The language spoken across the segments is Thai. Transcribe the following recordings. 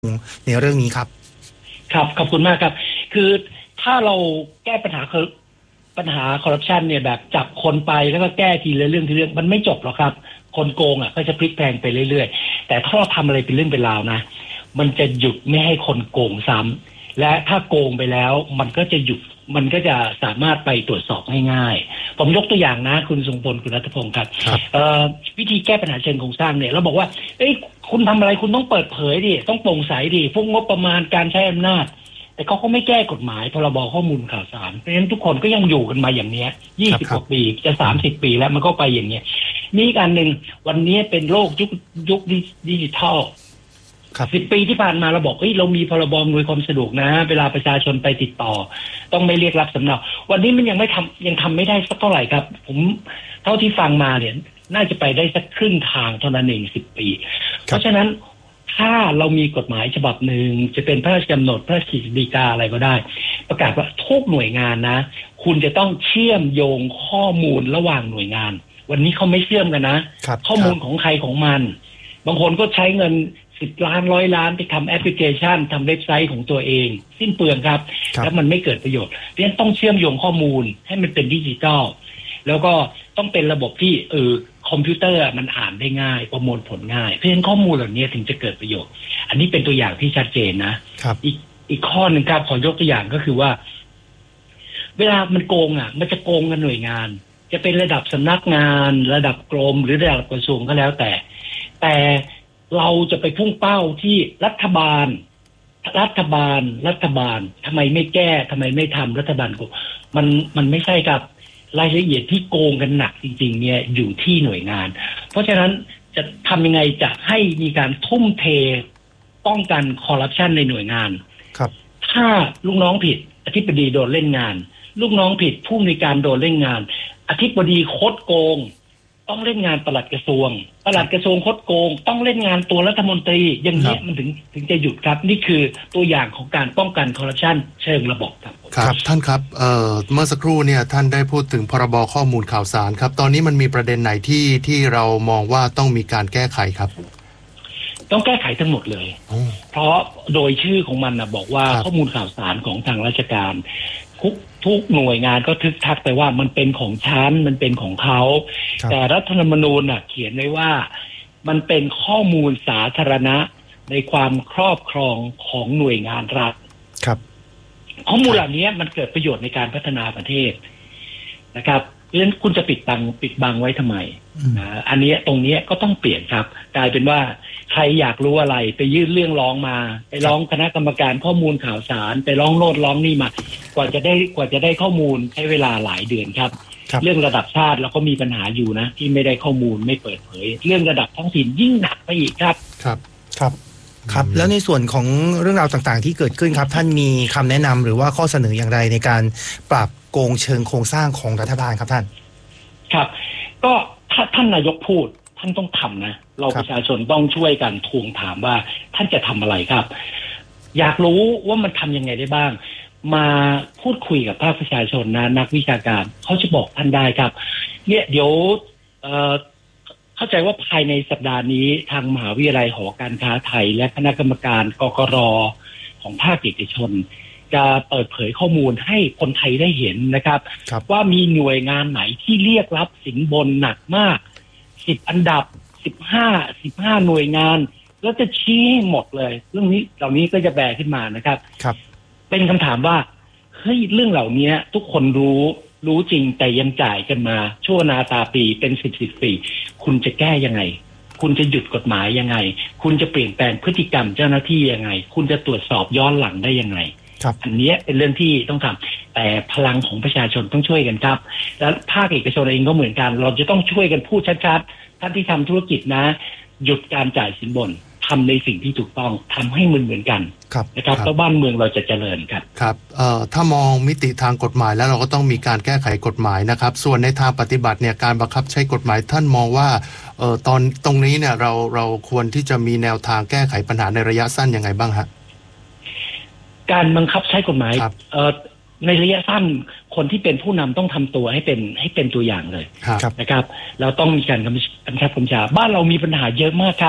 ในเรื่องนี้ครับครับขอบคุณมากครับคือถ้าเราแก้ปัญหาคอร์รัปชันเนี่ยแบบจับคนไปแล้วก็แก้ทีละเรื่องมันไม่จบหรอกครับคนโกงก็จะพลิกแพลงไปเรื่อยๆแต่ถ้าเราทำอะไรเป็นเรื่องเป็นราวนะมันจะหยุดไม่ให้คนโกงซ้ำและถ้าโกงไปแล้วมันก็จะหยุดมันก็จะสามารถไปตรวจสอบง่ายๆผมยกตัวอย่างนะคุณทรงพลคุณรัตพงศ์ครับวิธีแก้ปัญหาเชิงโครงสร้างเนี่ยเราบอกว่าคุณทำอะไรคุณต้องเปิดเผยดิต้องโปร่งใสดิพวกงบประมาณการใช้อำนาจแต่เขาก็ไม่แก้กฎหมายพรบข้อมูลข่าวสารเพราะฉะนั้นทุกคนก็ยังอยู่กันมาอย่างเนี้ย20 กว่าปีจะ30 ปีแล้วมันก็ไปอย่างเนี้ยนี่การหนึ่งวันนี้เป็นโลกยุคดิจิทัล10 ปีที่ผ่านมาเราบอกเรามีพรบอำนวยความสะดวกนะเวลาประชาชนไปติดต่อต้องไม่เรียกรับสำเนาวันนี้มันยังทำไม่ได้สักเท่าไหร่ครับผมเท่าที่ฟังมาเนี่ยน่าจะไปได้สักครึ่งทางเท่านั้นเอง10 ปีเพราะฉะนั้นถ้าเรามีกฎหมายฉบับหนึ่งจะเป็นพระราชกำหนดพระราชกฤษฎีกาอะไรก็ได้ประกาศว่าทุกหน่วยงานนะคุณจะต้องเชื่อมโยงข้อมูลระหว่างหน่วยงานวันนี้เขาไม่เชื่อมกันนะข้อมูลของใครของมันบางคนก็ใช้เงิน10 ล้าน100 ล้านไปทำแอปพลิเคชันทำเว็บไซต์ของตัวเองสิ้นเปลืองครับแล้วมันไม่เกิดประโยชน์เพราะฉะนั้นต้องเชื่อมโยงข้อมูลให้มันเป็นดิจิทัลแล้วก็ต้องเป็นระบบที่คอมพิวเตอร์มันอ่านได้ง่ายประมวลผลง่ายเพราะฉะนั้นข้อมูลเหล่านี้ถึงจะเกิดประโยชน์อันนี้เป็นตัวอย่างที่ชัดเจนนะอีกข้อหนึ่งครับขอยกตัวอย่างก็คือว่าเวลามันโกงมันจะโกงกันหน่วยงานจะเป็นระดับสำนักงานระดับกรมหรือระดับกระทรวงก็แล้วแต่เราจะไปพุ่งเป้าที่รัฐบาลทำไมไม่แก้ทำไมไม่ทำรัฐบาลโกงมันไม่ใช่ครับรายละเอียดที่โกงกันหนักจริงๆเนี่ยอยู่ที่หน่วยงานเพราะฉะนั้นจะทำยังไงจะให้มีการทุ่มเทป้องกันคอร์รัปชันในหน่วยงานครับถ้าลูกน้องผิดอธิบดีโดนเล่นงานลูกน้องผิดผู้อำนวยการโดนเล่นงานอธิบดีคดโกงต้องเล่นงานปลัดกระทรวงคดโกงต้องเล่นงานตัวรัฐมนตรีอย่างนี้มันถึงจะหยุดครับนี่คือตัวอย่างของการป้องกันคอร์รัปชันเชิงระบบครับท่านครับเมื่อสักครู่เนี่ยท่านได้พูดถึงพรบข้อมูลข่าวสารครับตอนนี้มันมีประเด็นไหนที่เรามองว่าต้องมีการแก้ไขครับต้องแก้ไขทั้งหมดเลยเพราะโดยชื่อของมันบอกว่าข้อมูลข่าวสารของทางราชการทุกหน่วยงานก็ทึกทักไปว่ามันเป็นของฉันมันเป็นของเขาแต่รัฐธรรมนูญเขียนไว้ว่ามันเป็นข้อมูลสาธารณะในความครอบครองของหน่วยงานรัฐครับข้อมูลเหล่านี้มันเกิดประโยชน์ในการพัฒนาประเทศนะครับเพราะฉะนั้นคุณจะปิดบังไว้ทำไมอันนี้ตรงนี้ก็ต้องเปลี่ยนครับกลายเป็นว่าใครอยากรู้อะไรไปยื่นเรื่องร้องมาไปร้องคณะกรรมการข้อมูลข่าวสารไปร้องโน่นร้องนี่มากว่าจะได้ข้อมูลใช้เวลาหลายเดือนครับเรื่องระดับชาติเราก็มีปัญหาอยู่นะที่ไม่ได้ข้อมูลไม่เปิดเผยเรื่องระดับท้องถิ่นยิ่งหนักไปอีกครับครับแล้วในส่วนของเรื่องราวต่างๆที่เกิดขึ้นครับท่านมีคำแนะนำหรือว่าข้อเสนออย่างไรในการปราบโกงเชิงโครงสร้างของรัฐบาลครับท่านครับก็ถ้าท่านนายกพูดท่านต้องทำนะเราประชาชนต้องช่วยกันทวงถามว่าท่านจะทำอะไรครับอยากรู้ว่ามันทำยังไงได้บ้างมาพูดคุยกับภาคประชาชนนะนักวิชาการเขาจะบอกท่านได้ครับเนี่ยเดี๋ยวเข้าใจว่าภายในสัปดาห์นี้ทางมหาวิทยาลัยหอการค้าไทยและคณะกรรมการกกร.ของภาคเอกชนจะเปิดเผยข้อมูลให้คนไทยได้เห็นนะครับว่ามีหน่วยงานไหนที่เรียกรับสินบนหนักมาก10 อันดับ15หน่วยงานแล้วจะชี้ให้หมดเลยเรื่องนี้เหล่านี้ก็จะแบกขึ้นมานะครับเป็นคำถามว่าเฮ้ยเรื่องเหล่านี้ทุกคนรู้จริงแต่ยังจ่ายกันมาชั่วนาตาปีเป็น10 ปีคุณจะแก้ยังไงคุณจะหยุดกฎหมายยังไงคุณจะเปลี่ยนแปลงพฤติกรรมเจ้าหน้าที่ยังไงคุณจะตรวจสอบย้อนหลังได้ยังไงอันนี้เป็นเรื่องที่ต้องทำแต่พลังของประชาชนต้องช่วยกันครับแล้วภาคเอกชนเองก็เหมือนกันเราจะต้องช่วยกันพูดชัดๆท่านที่ทำธุรกิจนะหยุดการจ่ายสินบนทำในสิ่งที่ถูกต้องทำให้เหมือนกันนะครับแล้วบ้านเมืองเราจะเจริญครับครับถ้ามองมิติทางกฎหมายแล้วเราก็ต้องมีการแก้ไขกฎหมายนะครับส่วนในทางปฏิบัติเนี่ยการบังคับใช้กฎหมายท่านมองว่าตรงนี้เนี่ยเราควรที่จะมีแนวทางแก้ไขปัญหาในระยะสั้นยังไงบ้างฮะการบังคับใช้กฎหมายในระยะสั้นคนที่เป็นผู้นำต้องทำตัวให้เป็นตัวอย่างเลยนะครับเราต้องมีการกำชับกำชาบ้านเรามีปัญหาเยอะมากครับ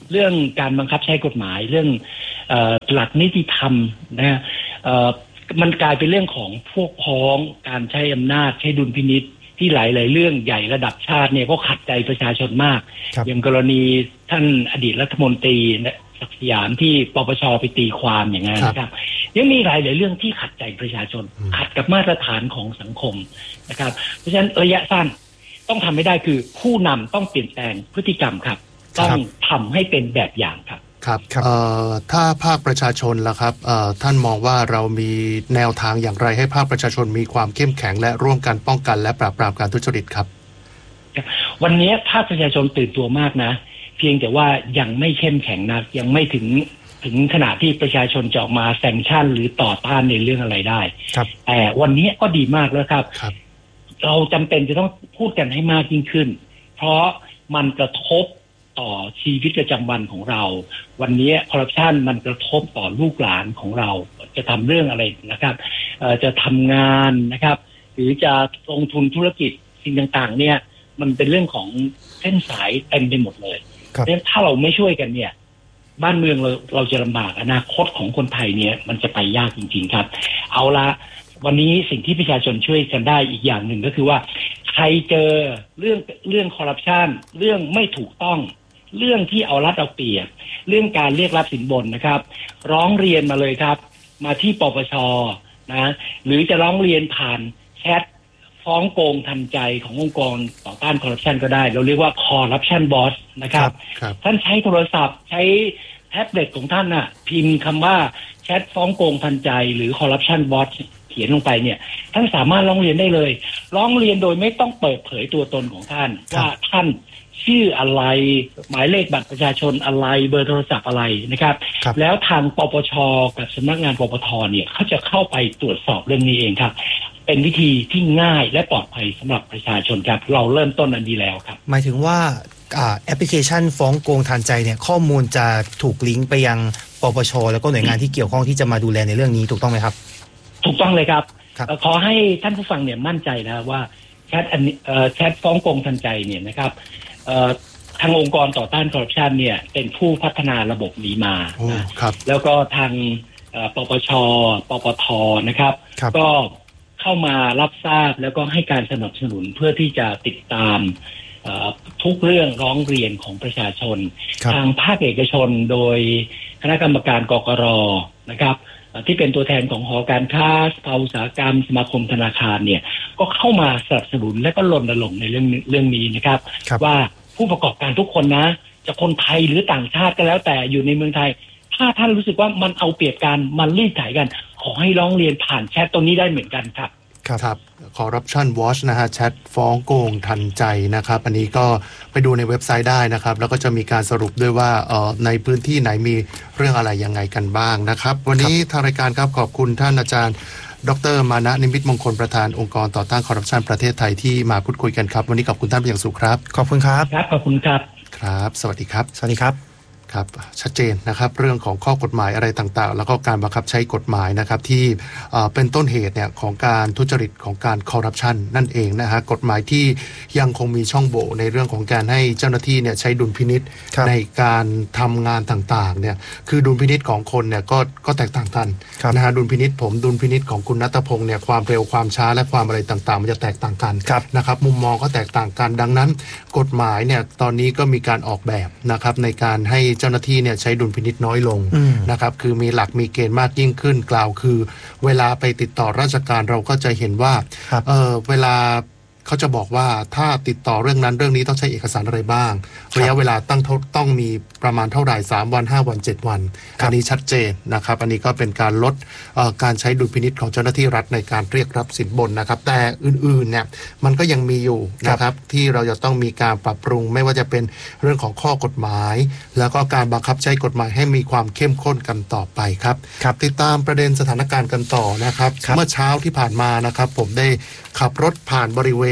เรื่องการบังคับใช้กฎหมายเรื่องหลักนิติธรรมนะมันกลายเป็นเรื่องของพวกพ้องการใช้อำนาจใช้ดุลพินิจที่หลายๆเรื่องใหญ่ระดับชาติเนี่ยก็ขัดใจประชาชนมากอย่างกรณีท่านอดีตรัฐมนตรีศักดิ์สยามที่ปปชไปตีความอย่างนั้นนะครับยังมีหลายๆเรื่องที่ขัดใจประชาชนขัดกับมาตรฐานของสังคมนะครับเพราะฉะนั้นระยะสั้นต้องทำให้ได้คือผู้นำต้องเปลี่ยนแปลงพฤติกรรมครับต้องทำให้เป็นแบบอย่างครับครับถ้าภาคประชาชนล่ะครับท่านมองว่าเรามีแนวทางอย่างไรให้ภาคประชาชนมีความเข้มแข็งและร่วมกันป้องกันและปราบปรามการทุจริตครับวันนี้ภาคประชาชนตื่นตัวมากนะเพียงแต่ว่ายังไม่เข้มแข็งนักยังไม่ถึงขนาดที่ประชาชนจะออกมาแซงชั่นหรือต่อต้านในเรื่องอะไรได้แต่วันนี้ก็ดีมากแล้วครับเราจำเป็นจะต้องพูดกันให้มากยิ่งขึ้นเพราะมันกระทบต่อชีวิตประจำวันของเราวันนี้คอร์รัปชันมันกระทบต่อลูกหลานของเราจะทำเรื่องอะไรนะครับจะทำงานนะครับหรือจะลงทุนธุรกิจสิ่งต่างๆเนี่ยมันเป็นเรื่องของเส้นสายเต็มไปหมดเลยเพราะฉะนั้นถ้าเราไม่ช่วยกันเนี่ยบ้านเมืองเราจะลำบากอนาคตของคนไทยเนี่ยมันจะไปยากจริงๆครับเอาละวันนี้สิ่งที่ประชาชนช่วยกันได้อีกอย่างหนึ่งก็คือว่าใครเจอเรื่องคอร์รัปชันเรื่องไม่ถูกต้องเรื่องที่เอารัดเอาเปรียบเรื่องการเรียกรับสินบนนะครับร้องเรียนมาเลยครับมาที่ปปชนะหรือจะร้องเรียนผ่านแชทฟ้องโกงทันใจขององค์กรต่อต้านคอร์รัปชันก็ได้เราเรียกว่าคอร์รัปชันบอสนะครับท่านใช้โทรศัพท์ใช้แท็บเล็ตของท่านน่ะพิมพ์คำว่าแชทฟ้องโกงทันใจหรือคอร์รัปชันบอสเขียนลงไปเนี่ยท่านสามารถร้องเรียนได้เลยร้องเรียนโดยไม่ต้องเปิดเผยตัวตนของท่านว่าท่านชื่ออะไรหมายเลขบัตรประชาชนอะไรเบอร์โทรศัพท์อะไรนะครับแล้วทางปปชกับสำนักงานปปทเนี่ยเขาจะเข้าไปตรวจสอบเรื่องนี้เองครับเป็นวิธีที่ง่ายและปลอดภัยสำหรับประชาชนครับเราเริ่มต้นอันนี้แล้วครับหมายถึงว่าแอปพลิเคชันฟ้องโกงทันใจเนี่ยข้อมูลจะถูกลิงก์ไปยังปปชแล้วก็หน่วยงานที่เกี่ยวข้องที่จะมาดูแลในเรื่องนี้ถูกต้องไหมครับถูกต้องเลยครับขอให้ท่านผู้ฟังเนี่ยมั่นใจนะว่าแชทฟ้องโกงทันใจเนี่ยนะครับทางองค์กรต่อต้านคอร์รัปชันเนี่ยเป็นผู้พัฒนาระบบนี้มาแล้วก็ทางปปชปปทนะครับก็เข้ามารับทราบแล้วก็ให้การสนับสนุนเพื่อที่จะติดตามทุกเรื่องร้องเรียนของประชาชนทางภาคเอกชนโดยคณะกรรมการกกร.นะครับที่เป็นตัวแทนของหอการค้าสภาอุตสาหกรรมสมาคมธนาคารเนี่ยก็เข้ามาสนับสนุนและก็รณรงค์ในเรื่องนี้นะครับว่าผู้ประกอบการทุกคนนะจะคนไทยหรือต่างชาติก็แล้วแต่อยู่ในเมืองไทยถ้าท่านรู้สึกว่ามันเอาเปรียบกันมันรีดไถกันขอให้ร้องเรียนผ่านแชทตรงนี้ได้เหมือนกันครับครับ Corruption Watch นะฮะแชทฟ้องโกงทันใจนะครับอันนี้ก็ไปดูในเว็บไซต์ได้นะครับแล้วก็จะมีการสรุปด้วยว่าในพื้นที่ไหนมีเรื่องอะไรยังไงกันบ้างนะครับวันนี้ทางรายการครับขอบคุณท่านอาจารย์ดร.มานะนิมิตมงคลประธานองค์กรต่อต้านคอร์รัปชันประเทศไทยที่มาพูดคุยกันครับวันนี้ขอบคุณท่านเป็นอย่างสูงครับขอบคุณครับขอบคุณครับครับสวัสดีครับสวัสดีครับครับชัดเจนนะครับเรื่องของข้อกฎหมายอะไรต่างๆแล้วก็การบังคับใช้กฎหมายนะครับที่เป็นต้นเหตุเนี่ยของการทุจริตของการคอร์รัปชันนั่นเองนะฮะกฎหมายที่ยังคงมีช่องโหว่ในเรื่องของการให้เจ้าหน้าที่เนี่ยใช้ดุลพินิจในการทำงานต่างๆเนี่ยคือดุลพินิจของคนเนี่ยก็แตกต่างกันนะฮะดุลพินิจผมดุลพินิจของคุณณัฐพงศ์เนี่ยความเร็วความช้าและความอะไรต่างๆมันจะแตกต่างกันนะครับมุมมองก็แตกต่างกันดังนั้นกฎหมายเนี่ยตอนนี้ก็มีการออกแบบนะครับในการให้เจ้าหน้าที่เนี่ยใช้ดุลพินิจน้อยลงนะครับคือมีหลักมีเกณฑ์มากยิ่งขึ้นกล่าวคือเวลาไปติดต่อราชการเราก็จะเห็นว่าเวลาเขาจะบอกว่าถ้าติดต่อเรื่องนั้นเรื่องนี้ต้องใช้เอกสารอะไรบ้างระยะเวลาต้องมีประมาณเท่าไหร่3วัน5วัน7วันอันนี้ชัดเจนนะครับอันนี้ก็เป็นการลดการใช้ดุลพินิจของเจ้าหน้าที่รัฐในการเรียกรับสินบนนะครับแต่อื่นๆเนี่ยมันก็ยังมีอยู่นะครับที่เราจะต้องมีการปรับปรุงไม่ว่าจะเป็นเรื่องของข้อกฎหมายแล้วก็การบังคับใช้กฎหมายให้มีความเข้มข้นกันต่อไปครับติดตามประเด็นสถานการณ์กันต่อนะครับเมื่อเช้าที่ผ่านมานะครับผมได้ขับรถผ่านบริเวณ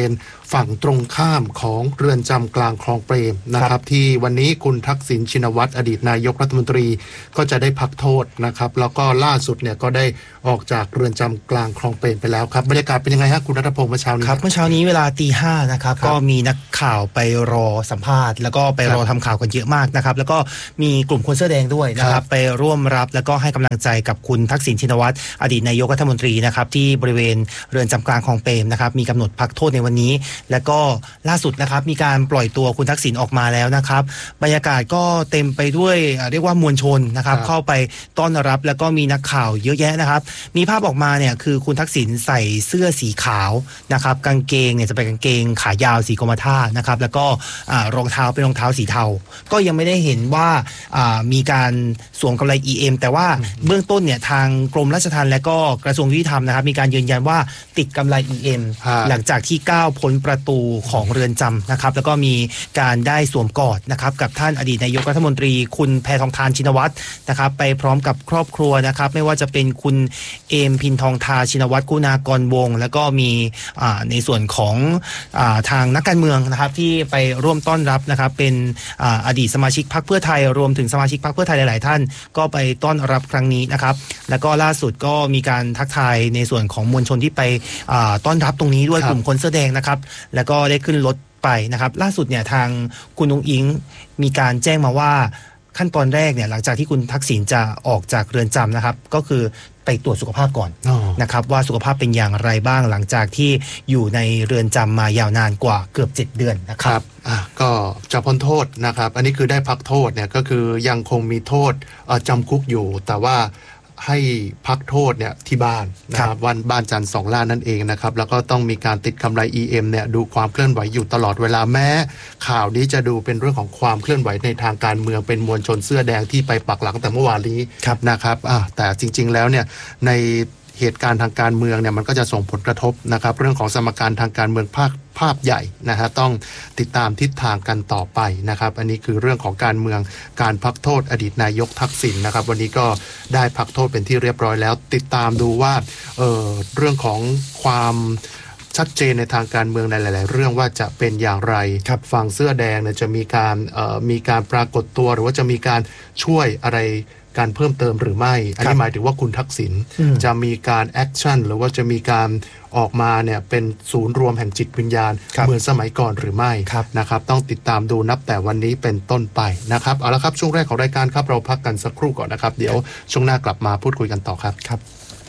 ฝั่งตรงข้ามของเรือนจำกลางคลองเปรมนะครับที่วันนี้คุณทักษิณชินวัตรอดีตนายกรัฐมนตรีก็จะได้พักโทษนะครับแล้วก็ล่าสุดเนี่ยก็ได้ออกจากเรือนจำกลางคลองเปรมไปแล้วครับบรรยากาศเป็นยังไงฮะคุณณัฐพงศ์เมื่อเช้านี้ครับเมื่อเช้านี้เวลา 5:00 นนะครับก็มีนักข่าวไปรอสัมภาษณ์แล้วก็ไปรอทำข่าวกันเยอะมากนะครับแล้วก็มีกลุ่มคนเสื้อแดงด้วยนะครับไปร่วมรับแล้วก็ให้กำลังใจกับคุณทักษิณชินวัตรอดีตนายกรัฐมนตรีนะครับที่บริเวณเรือนจำกลางคลองเปรมนะครับมีกำหนดพักโทษในวันนี้และก็ล่าสุดนะครับมีการปล่อยตัวคุณทักษิณออกมาแล้วนะครับบรรยากาศก็เต็มไปด้วยเรียกว่ามวลชนนะครับเข้าไปต้อนรับแล้วก็มีนักข่าวเยอะแยะนะครับมีภาพออกมาเนี่ยคือคุณทักษิณใส่เสื้อสีขาวนะครับกางเกงเนี่ยจะเป็นกางเกงขายาวสีกรมท่านะครับแล้วก็รองเท้าเป็นรองเท้าสีเทาก็ยังไม่ได้เห็นว่ามีการสวมกำไร EM แต่ว่าเบื้องต้นเนี่ยทางกรมราชทัณฑ์และก็กระทรวงยุติธรรมนะครับมีการยืนยันว่าติดกำไร EM หลังจากที่ก้าวพ้นประตูของเรือนจำนะครับแล้วก็มีการได้สวมกอดนะครับกับท่านอดีตนายกรัฐมนตรีคุณแพทองธารชินวัตรนะครับไปพร้อมกับครอบครัวนะครับไม่ว่าจะเป็นคุณเอมพินทองทาชินวัตรคุณากรวงศ์แล้วก็มีในส่วนของทางนักการเมืองนะครับที่ไปร่วมต้อนรับนะครับเป็นอดีตสมาชิกพรรคเพื่อไทยรวมถึงสมาชิกพรรคเพื่อไทยหลายๆท่านก็ไปต้อนรับครั้งนี้นะครับแล้วก็ล่าสุดก็มีการทักทายในส่วนของมวลชนที่ไปต้อนรับตรงนี้ด้วยกลุ่มคนเสื้อแดงนะครับแล้วก็ได้ขึ้นรถไปนะครับล่าสุดเนี่ยทางคุณอุ๊งอิ๊งมีการแจ้งมาว่าขั้นตอนแรกเนี่ยหลังจากที่คุณทักษิณจะออกจากเรือนจำนะครับก็คือไปตรวจสุขภาพก่อนนะครับว่าสุขภาพเป็นอย่างไรบ้างหลังจากที่อยู่ในเรือนจำมายาวนานกว่าเกือบ7 เดือนนะครับก็จะพ้นโทษนะครับอันนี้คือได้พักโทษเนี่ยก็คือยังคงมีโทษจำคุกอยู่แต่ว่าให้พักโทษเนี่ยที่บ้านนะครับวันบ้านจันทร์2 ล้านนั่นเองนะครับแล้วก็ต้องมีการติดกำไร EM เนี่ยดูความเคลื่อนไหวอยู่ตลอดเวลาแม้ข่าวนี้จะดูเป็นเรื่องของความเคลื่อนไหวในทางการเมืองเป็นมวลชนเสื้อแดงที่ไปปักหลังแต่เมื่อวานนี้นะครับแต่จริงๆแล้วเนี่ยในเหตุการณ์ทางการเมืองเนี่ยมันก็จะส่งผลกระทบนะครับเรื่องของสมการทางการเมืองภาพใหญ่นะฮะต้องติดตามทิศทางกันต่อไปนะครับอันนี้คือเรื่องของการเมืองการพักโทษอดีตนายกทักษิณนะครับวันนี้ก็ได้พักโทษเป็นที่เรียบร้อยแล้วติดตามดูว่าเรื่องของความชัดเจนในทางการเมืองในหลายๆเรื่องว่าจะเป็นอย่างไรฝั่งเสื้อแดงเนี่ยจะมีการปรากฏตัวหรือว่าจะมีการช่วยอะไรการเพิ่มเติมหรือไม่อันนี้หมายถึงว่าคุณทักษิณจะมีการแอคชั่นหรือว่าจะมีการออกมาเนี่ยเป็นศูนย์รวมแห่งจิตวิญญาณเหมือนสมัยก่อนหรือไม่นะครับต้องติดตามดูนับแต่วันนี้เป็นต้นไปนะครับเอาละครับช่วงแรกของรายการครับเราพักกันสักครู่ก่อนนะครับเดี๋ยวช่วงหน้ากลับมาพูดคุยกันต่อครับ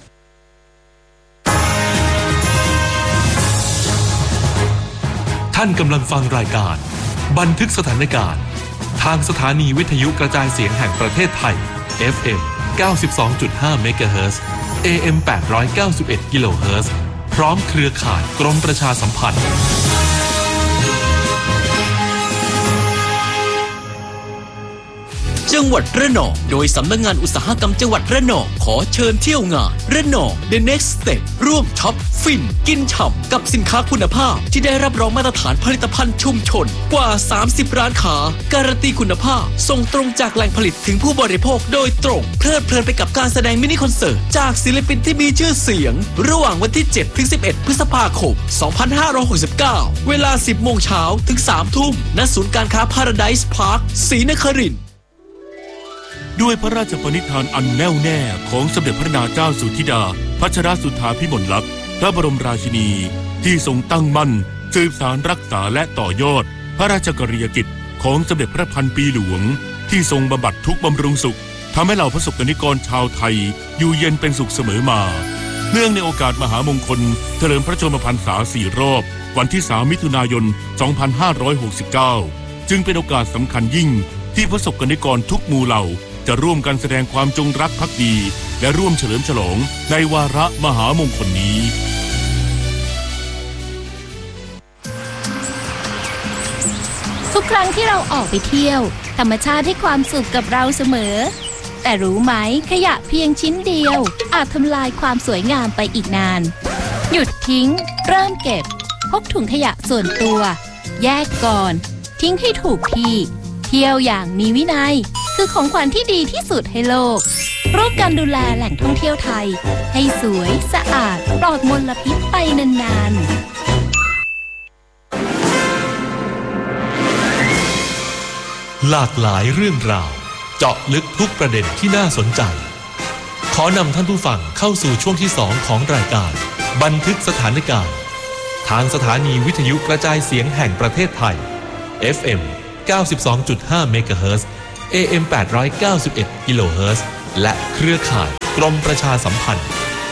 ท่านกำลังฟังรายการบันทึกสถานการณ์ทางสถานีวิทยุกระจายเสียงแห่งประเทศไทย FM 92.5 เมกะเฮิรตซ์ AM 891 กิโลเฮิรตซ์พร้อมเครือข่ายกรมประชาสัมพันธ์จังหวัดระนองโดยสำนักงานอุตสาหกรรมจังหวัดระนองขอเชิญเที่ยวงานระนอง The Next Step ร่วมช็อปฟินกินฉ่ำกับสินค้าคุณภาพที่ได้รับรองมาตรฐานผลิตภัณฑ์ชุมชนกว่า30ร้านค้าการันตีคุณภาพส่งตรงจากแหล่งผลิตถึงผู้บริโภคโดยตรงเพลิดเพลินไปกับการแสดงมินิคอนเสิร์ตจากศิลปินที่มีชื่อเสียงระหว่างวันที่ 7-11 พฤษภาคม 2569 เวลา 10 โมงเช้าถึง 3 ทุ่มณศูนย์การค้า Paradise Park ศรีนครินทร์ด้วยพระราชปณิธานอันแน่วแน่ของสมเด็จพระนางเจ้าสุธิดาพัชรสุธาภิมลลักษณ์พระบรมราชินีที่ทรงตั้งมั่นสืบสานรักษาและต่อยอดพระราชกรณียกิจของสมเด็จพระพันปีหลวงที่ทรงบำบัดทุกข์บำรุงสุขทำให้เหล่าประสบกนิกรชาวไทยอยู่เย็นเป็นสุขเสมอมาเนื่องในโอกาสมหามงคลเฉลิมพระชนมพรรษา4 รอบวันที่ 3 มิถุนายน 2569จึงเป็นโอกาสสำคัญยิ่งที่ประสบกนิกรทุกหมู่เหล่าจะร่วมกันแสดงความจงรักภักดีและร่วมเฉลิมฉลองในวาระมหามงคลนี้ทุกครั้งที่เราออกไปเที่ยวธรรมชาติให้ความสุขกับเราเสมอแต่รู้ไหมขยะเพียงชิ้นเดียวอาจทำลายความสวยงามไปอีกนานหยุดทิ้งเริ่มเก็บพกถุงขยะส่วนตัวแยกก่อนทิ้งให้ถูกที่เที่ยวอย่างมีวินัยคือของขวัญที่ดีที่สุดให้โลกร่วมกันดูแลแหล่งท่องเที่ยวไทยให้สวยสะอาดปลอดมลพิษไปนานๆหลากหลายเรื่องราวเจาะลึกทุกประเด็นที่น่าสนใจขอนำท่านผู้ฟังเข้าสู่ช่วงที่2ของรายการบันทึกสถานการณ์ทางสถานีวิทยุกระจายเสียงแห่งประเทศไทย FM 92.5 เมกะเฮิรตซ์ AM 891 กิโลเฮิรตซ์และเครือข่ายกรมประชาสัมพันธ์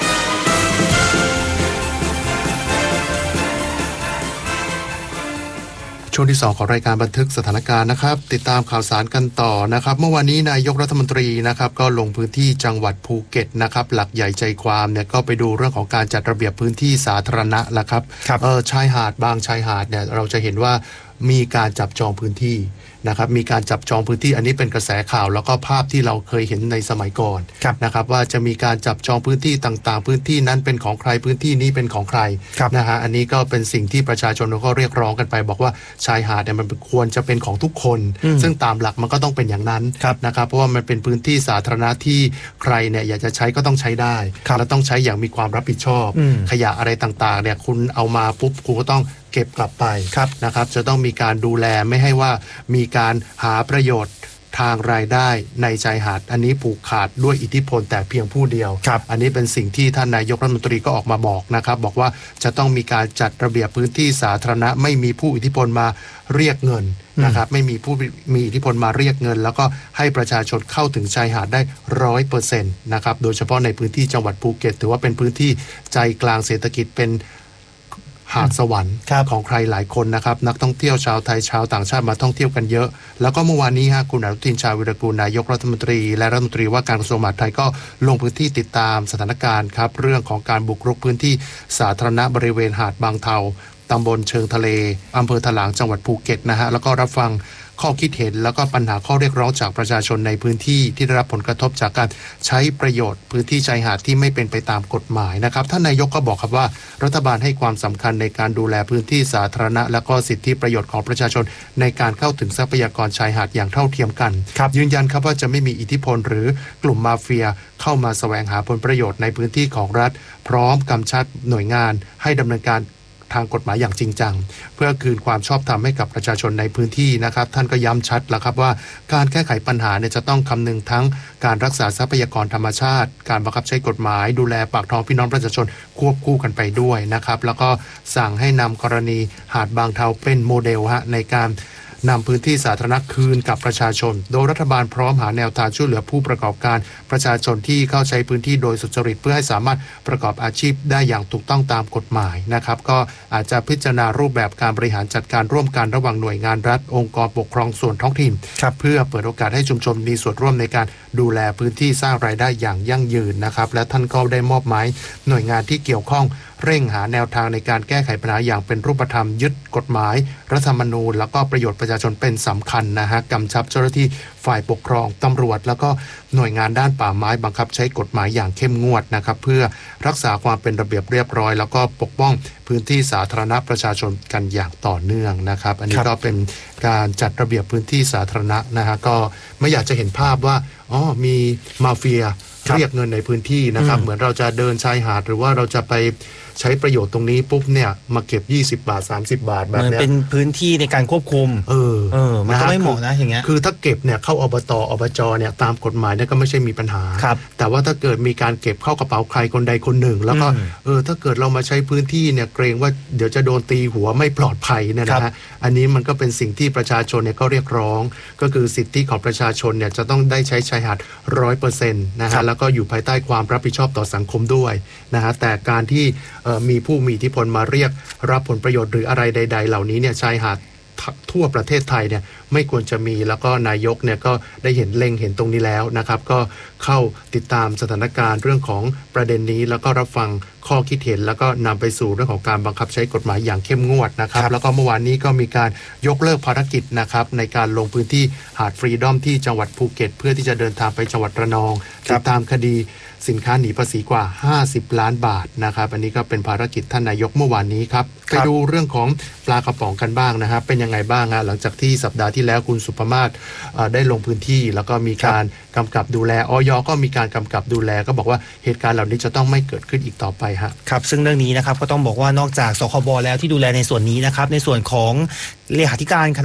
ช่วงที่2ของรายการบันทึกสถานการณ์นะครับติดตามข่าวสารกันต่อนะครับเมื่อวานนี้นายกรัฐมนตรีนะครับก็ลงพื้นที่จังหวัดภูเก็ตนะครับหลักใหญ่ใจความเนี่ยก็ไปดูเรื่องของการจัดระเบียบพื้นที่สาธารณะละครับชายหาดบางชายหาดเนี่ยเราจะเห็นว่ามีการจับจองพื้นที่นะครับมีการจับจองพื้นที่อันนี้เป็นกระแสข่าวแล้วก็ภาพที่เราเคยเห็นในสมัยก่อนนะครับว่าจะมีการจับจองพื้นที่ต่างๆพื้นที่นั้นเป็นของใครพื้นที่นี้เป็นของใครนะฮะอันนี้ก็เป็นสิ่งที่ประชาชนก็เรียกร้องกันไปบอกว่าชายหาดเนี่ยมันควรจะเป็นของทุกคนซึ่งตามหลักมันก็ต้องเป็นอย่างนั้นนะครับเพราะว่ามันเป็นพื้นที่สาธารณะที่ใครเนี่ยอยากจะใช้ก็ต้องใช้ได้และต้องใช้อย่างมีความรับผิดชอบขยะอะไรต่างๆเนี่ยคุณเอามาปุ๊บคุณก็ต้องเก็บกลับไปนะครับจะต้องมีการดูแลไม่ให้ว่ามีการหาประโยชน์ทางรายได้ในชายหาดอันนี้ผูกขาดด้วยอิทธิพลแต่เพียงผู้เดียวอันนี้เป็นสิ่งที่ท่านนายกรัฐมนตรีก็ออกมาบอกนะครับบอกว่าจะต้องมีการจัดระเบียบพื้นที่สาธารณะไม่มีผู้อิทธิพลมาเรียกเงินนะครับไม่มีผู้มีอิทธิพลมาเรียกเงินแล้วก็ให้ประชาชนเข้าถึงชายหาดได้ 100% นะครับโดยเฉพาะในพื้นที่จังหวัดภูเก็ตถือว่าเป็นพื้นที่ใจกลางเศรษฐกิจเป็นหาดสวรรค์ของใครหลายคนนะครับนักท่องเที่ยวชาวไทยชาวต่างชาติมาท่องเที่ยวกันเยอะแล้วก็เมื่อวานนี้คุณอนุทินชาญวิรากูลนายกรัฐมนตรีและรัฐมนตรีว่าการกระทรวงมหาดไทยก็ลงพื้นที่ติดตามสถานการณ์ครับเรื่องของการบุกรุกพื้นที่สาธารณะบริเวณหาดบางเทาตำบลเชิงทะเลอำเภอถลางจังหวัดภูเก็ตนะฮะแล้วก็รับฟังข้อคิดเห็นแล้วก็ปัญหาข้อเรียกร้องจากประชาชนในพื้นที่ที่ได้รับผลกระทบจากการใช้ประโยชน์พื้นที่ชายหาดที่ไม่เป็นไปตามกฎหมายนะครับท่านนายกก็บอกครับว่ารัฐบาลให้ความสำคัญในการดูแลพื้นที่สาธารณะและก็สิทธิประโยชน์ของประชาชนในการเข้าถึงทรัพยากรชายหาดอย่างเท่าเทียมกันยืนยันครับว่าจะไม่มีอิทธิพลหรือกลุ่มมาเฟียเข้ามาแสวงหาผลประโยชน์ในพื้นที่ของรัฐพร้อมกำชับหน่วยงานให้ดำเนินการทางกฎหมายอย่างจริงจังเพื่อคืนความชอบธรรมให้กับประชาชนในพื้นที่นะครับท่านก็ย้ำชัดแล้วครับว่าการแก้ไขปัญหาเนี่ยจะต้องคำนึงทั้งการรักษาทรัพยากรธรรมชาติการบังคับใช้กฎหมายดูแลปากท้องพี่น้องประชาชนควบคู่กันไปด้วยนะครับแล้วก็สั่งให้นำกรณีหาดบางเทาเป็นโมเดลในการนำพื้นที่สาธารณะคืนกับประชาชนโดยรัฐบาลพร้อมหาแนวทางช่วยเหลือผู้ประกอบการประชาชนที่เข้าใช้พื้นที่โดยสุจริตเพื่อให้สามารถประกอบอาชีพได้อย่างถูกต้องตามกฎหมายนะครับก็อาจจะพิจารณารูปแบบการบริหารจัดการร่วมกันระหว่างหน่วยงานรัฐองค์กรปกครองส่วนท้องถิ่นเพื่อเปิดโอกาสให้ชุมชนมีส่วนร่วมในการดูแลพื้นที่สร้างรายได้อย่างยั่งยืนนะครับและท่านก็ได้มอบหมายหน่วยงานที่เกี่ยวข้องเร่งหาแนวทางในการแก้ไขปัญหาอย่างเป็นรูปธรรมยึดกฎหมายรัฐธรรมนูญแล้วก็ประโยชน์ประชาชนเป็นสำคัญนะฮะกำชับเจ้าหน้าที่ฝ่ายปกครองตำรวจแล้วก็หน่วยงานด้านป่าไม้บังคับใช้กฎหมายอย่างเข้มงวดนะครับเพื่อรักษาความเป็นระเบียบเรียบร้อยแล้วก็ปกป้องพื้นที่สาธารณะประชาชนกันอย่างต่อเนื่องนะครับอันนี้ก็เป็นการจัดระเบียบพื้นที่สาธารณะนะฮะก็ไม่อยากจะเห็นภาพว่ามีมาเฟียเรียกเงินในพื้นที่นะครับเหมือนเราจะเดินชายหาดหรือว่าเราจะไปใช้ประโยชน์ตรงนี้ปุ๊บเนี่ยมาเก็บ20 บาท30 บาทแบบนี้เป็นพื้นที่ในการควบคุมมันก็ไม่เหมาะนะอย่างเงี้ยคือถ้าเก็บเนี่ยเข้าอบจเนี่ยตามกฎหมายเนี่ยก็ไม่ใช่มีปัญหาแต่ว่าถ้าเกิดมีการเก็บเข้ากระเป๋าใครคนใดคนหนึ่งแล้วก็ถ้าเกิดเรามาใช้พื้นที่เนี่ยเกรงว่าเดี๋ยวจะโดนตีหัวไม่ปลอดภัยเนี่ยนะฮะอันนี้มันก็เป็นสิ่งที่ประชาชนเนี่ยก็เรียกร้องก็คือสิทธิของประชาชนเนี่ยจะต้องได้ใช้ชายหาด 100% นะฮะแล้วก็อยู่ภายใต้ความรับผิดชอบต่อสังคมด้วยนะฮะแต่การที่มีผู้มีอิทธิพลมาเรียกรับผลประโยชน์หรืออะไรใดๆเหล่านี้เนี่ยชายหาดทั่วประเทศไทยเนี่ยไม่ควรจะมีแล้วก็นายกเนี่ยก็ได้เห็นตรงนี้แล้วนะครับก็เข้าติดตามสถานการณ์เรื่องของประเด็นนี้แล้วก็รับฟังข้อคิดเห็นแล้วก็นำไปสู่เรื่องของการบังคับใช้กฎหมายอย่างเข้มงวดนะครับแล้วก็เมื่อวานนี้ก็มีการยกเลิกภารกิจนะครับในการลงพื้นที่หาดฟรีดอมที่จังหวัดภูเก็ตเพื่อที่จะเดินทางไปจังหวัดระนองติดตามคดีสินค้าหนีภาษีกว่า50 ล้านบาทนะครับอันนี้ก็เป็นภารกิจท่านนายกเมื่อวานนี้ครับไปดูเรื่องของปลากระป๋องกันบ้างนะครับเป็นยังไงบ้างหลังจากที่สัปดาห์ที่แล้วคุณสุภมาศได้ลงพื้นที่แล้วก็มีการกำกับดูแลอย.ก็มีการกำกับดูแลก็บอกว่าเหตุการณ์เหล่านี้จะต้องไม่เกิดขึ้นอีกต่อไปครับซึ่งเรื่องนี้นะครับก็ต้องบอกว่านอกจากสคบแล้วที่ดูแลในส่วนนี้นะครับในส่วนของเลขาธิการคณะ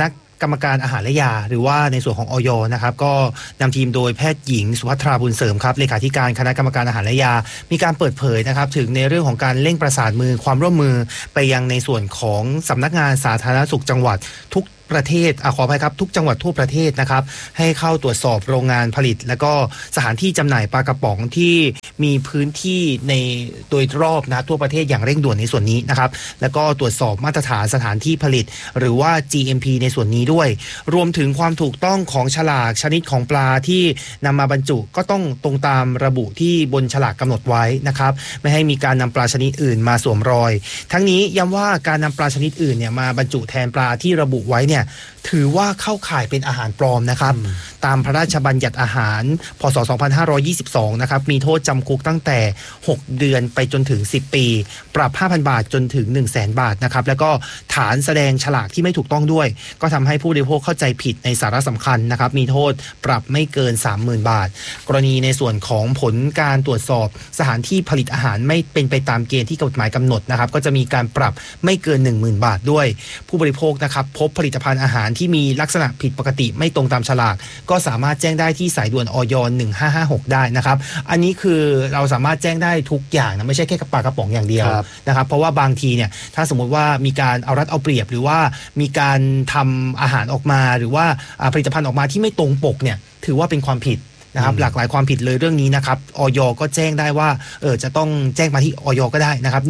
กรรมการอาหารและยาหรือว่าในส่วนของอย.นะครับก็นำทีมโดยแพทย์หญิงสุภัทราบุญเสริมครับเลขาธิการคณะกรรมการอาหารและยามีการเปิดเผยนะครับถึงในเรื่องของการเร่งประสานมือความร่วมมือไปยังในส่วนของสำนักงานสาธารณสุขจังหวัดทุกประเทศขออภัยครับทุกจังหวัดทั่วประเทศนะครับให้เข้าตรวจสอบโรงงานผลิตและก็สถานที่จำหน่ายปลากระป๋องที่มีพื้นที่ในโดยรอบนะทั่วประเทศอย่างเร่งด่วนในส่วนนี้นะครับแล้วก็ตรวจสอบมาตรฐานสถานที่ผลิตหรือว่า GMP ในส่วนนี้ด้วยรวมถึงความถูกต้องของฉลากชนิดของปลาที่นำมาบรรจุก็ต้องตรงตามระบุที่บนฉลากกำหนดไว้นะครับไม่ให้มีการนำปลาชนิดอื่นมาสวมรอยทั้งนี้ย้ำว่าการนำปลาชนิดอื่นเนี่ยมาบรรจุแทนปลาที่ระบุไว้เนี่ยถือว่าเข้าข่ายเป็นอาหารปลอมนะครับตามพระราชบัญญัติอาหารพ.ศ. 2522นะครับมีโทษจำคุกตั้งแต่6เดือนไปจนถึง10ปีปรับ 5,000 บาทจนถึง 100,000 บาทนะครับแล้วก็ฐานแสดงฉลากที่ไม่ถูกต้องด้วยก็ทำให้ผู้บริโภคเข้าใจผิดในสาระสำคัญนะครับมีโทษปรับไม่เกิน 30,000 บาทกรณีในส่วนของผลการตรวจสอบสถานที่ผลิตอาหารไม่เป็นไปตามเกณฑ์ที่กฎหมายกำหนดนะครับก็จะมีการปรับไม่เกิน 10,000 บาทด้วยผู้บริโภคนะครับพบผลิตภัณฑ์อาหารที่มีลักษณะผิดปกติไม่ตรงตามฉลากก็สามารถแจ้งได้ที่สายด่วนอย 1556ได้นะครับอันนี้คือเราสามารถแจ้งได้ทุกอย่างนะไม่ใช่แค่ปลากระป๋องอย่างเดียวนะครับเพราะว่าบางทีเนี่ยถ้าสมมุติว่ามีการเอารัดเอาเปรียบหรือว่ามีการทำอาหารออกมาหรือว่าผลิตภัณฑ์ออกมาที่ไม่ตรงปกเนี่ยถือว่าเป็นความผิดนะครับหลากหลายความผิดเลยเรื่องนี้นะครับอยก็แจ้งได้ว่าจะต้องแจ้งมาที่อยก็ได้นะครับ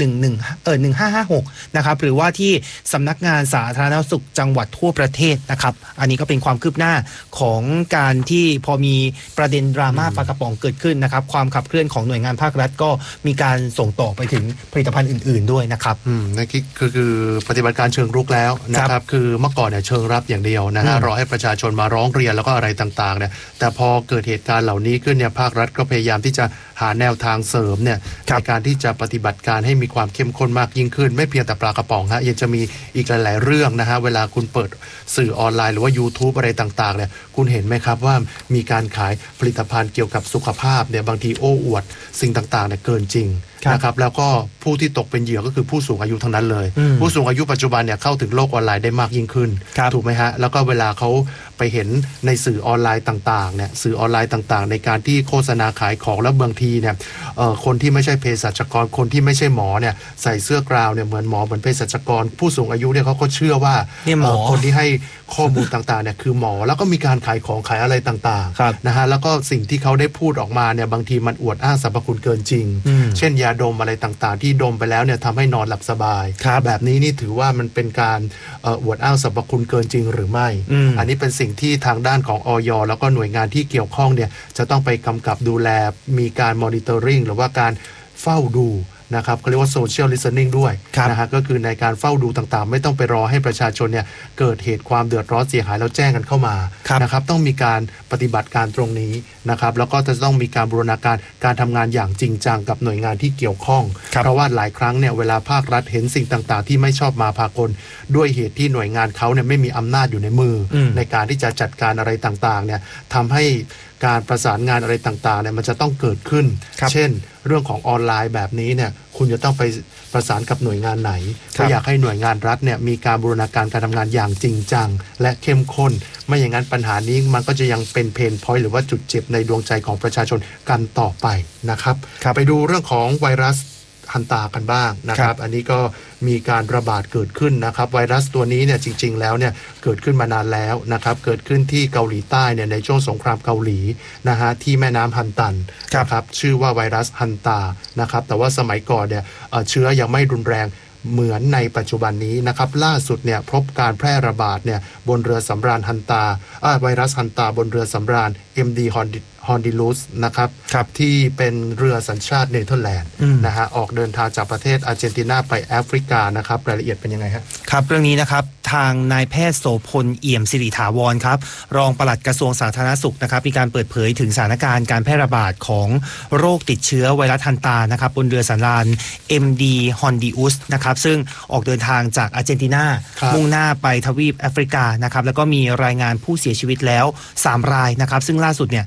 1556นะครับหรือว่าที่สำนักงานสาธารณสุขจังหวัดทั่วประเทศนะครับอันนี้ก็เป็นความคืบหน้าของการที่พอมีประเด็นดราม่าปลากระป๋องเกิดขึ้นนะครับความขับเคลื่อนของหน่วยงานภาครัฐก็มีการส่งต่อไปถึงผลิตภัณฑ์อื่นๆด้วยนะครับนั่นคือปฏิบัติการเชิงรุกแล้วนะครับคือเมื่อก่อนเนี่ยเชิงรับอย่างเดียวนะฮะรอให้ประชาชนมาร้องเรียนแล้วก็อะไรต่างๆเนี่ยแต่พอเกิดเหตุการณ์เหล่านี้ขึ้นเนี่ยภาครัฐก็พยายามที่จะหาแนวทางเสริมเนี่ยในการที่จะปฏิบัติการให้มีความเข้มข้นมากยิ่งขึ้นไม่เพียงแต่ปลากระป๋องฮะยังจะมีอีกหลายๆเรื่องนะฮะเวลาคุณเปิดสื่อออนไลน์หรือว่า YouTube อะไรต่างๆเนี่ยคุณเห็นไหมครับว่ามีการขายผลิตภัณฑ์เกี่ยวกับสุขภาพเนี่ยบางทีโอ้อวดสิ่งต่างๆเนี่ยเกินจริงนะครับแล้วก็ผู้ที่ตกเป็นเหยื่อก็คือผู้สูงอายุทั้งนั้นเลยผู้สูงอายุปัจจุบันเนี่ยเข้าถึงโลกออนไลน์ได้มากยิ่งขึ้นถูกไหมฮะแล้วก็เวลาเขาไปเห็นในสื่อออนไลน์ต่างๆเนี่ยสื่อออนไลน์ต่างๆในการที่โฆษณาขายของแล้วบางทีเนี่ยคนที่ไม่ใช่เภสัชกรคนที่ไม่ใช่หมอเนี่ยใส่เสื้อกราวเนี่ยเหมือนหมอเหมือนเภสัชกรผู้สูงอายุเนี่ยเขาก็เชื่อว่าคนที่ให้ข้อมูลต่างๆเนี่ยคือหมอแล้วก็มีการขายของขายอะไรต่างๆนะฮะแล้วก็สิ่งที่เขาได้พูดออกมาเนี่ยบางทีมันอวดอ้างสรรพคุณเกินจริงเช่นยาดมอะไรต่างๆที่ดมไปแล้วเนี่ยทำให้นอนหลับสบายแบบนี้นี่ถือว่ามันเป็นการอวดอ้างสรรพคุณเกินจริงหรือไม่อันนี้เป็นสิ่งที่ทางด้านของอย.แล้วก็หน่วยงานที่เกี่ยวข้องเนี่ยจะต้องไปกำกับดูแลมีการมอนิเตอร์ริงหรือว่าการเฝ้าดูนะครับเขาเรียกว่า social listening ด้วยนะฮะก็คือในการเฝ้าดูต่างๆไม่ต้องไปรอให้ประชาชนเนี่ยเกิดเหตุความเดือดร้อนเสียหายแล้วแจ้งกันเข้ามานะครับต้องมีการปฏิบัติการตรงนี้นะครับแล้วก็จะต้องมีการบูรณาการทำงานอย่างจริงจังกับหน่วยงานที่เกี่ยวข้องเพราะว่าหลายครั้งเนี่ยเวลาภาครัฐเห็นสิ่งต่างๆที่ไม่ชอบมาพากลด้วยเหตุที่หน่วยงานเขาเนี่ยไม่มีอำนาจอยู่ในมือในการที่จะจัดการอะไรต่างๆเนี่ยทำให้การประสานงานอะไรต่างๆเนี่ยมันจะต้องเกิดขึ้นเช่นเรื่องของออนไลน์แบบนี้เนี่ยคุณจะต้องไปประสานกับหน่วยงานไหนก็อยากให้หน่วยงานรัฐเนี่ยมีการบูรณาการการทำงานอย่างจริงจังและเข้มข้นไม่อย่างนั้นปัญหานี้มันก็จะยังเป็นเพนพอยต์หรือว่าจุดเจ็บในดวงใจของประชาชนกันต่อไปนะครับไปดูเรื่องของไวรัสฮันตากันบ้างนะครับอันนี้ก็มีการระบาดเกิดขึ้นนะครับไวรัสตัวนี้เนี่ยจริงๆแล้วเนี่ยเกิดขึ้นมานานแล้วนะครับเกิดขึ้นที่เกาหลีใต้เนี่ยในช่วงสงครามเกาหลีนะฮะที่แม่น้ำฮันตันนะครับชื่อว่าไวรัสฮันตานะครับแต่ว่าสมัยก่อนเนี่ยเชื้อยังไม่รุนแรงเหมือนในปัจจุบันนี้นะครับล่าสุดเนี่ยพบการแพร่ระบาดเนี่ยบนเรือสำราญฮันตาไวรัสฮันตาบนเรือสำราญ MV Honduras นะครับที่เป็นเรือสัญชาติเนเธอร์แลนด์นะฮะออกเดินทางจากประเทศอาร์เจนตินาไปแอฟริกานะครับรายละเอียดเป็นยังไงครับครับเรื่องนี้นะครับทางนายแพทย์โสพลเอี่ยมสิริถาวรครับรองปลัดกระทรวงสาธารณสุขนะครับมีการเปิดเผยถึงสถานการณ์การแพร่ระบาดของโรคติดเชื้อไวรัสฮันตานะครับบนเรือสำราญ MV Honduras นะครับซึ่งออกเดินทางจากอาร์เจนตินามุ่งหน้าไปทวีปแอฟริกานะครับแล้วก็มีรายงานผู้เสียชีวิตแล้ว3รายนะครับซึ่งล่าสุดเนี่ยเรือ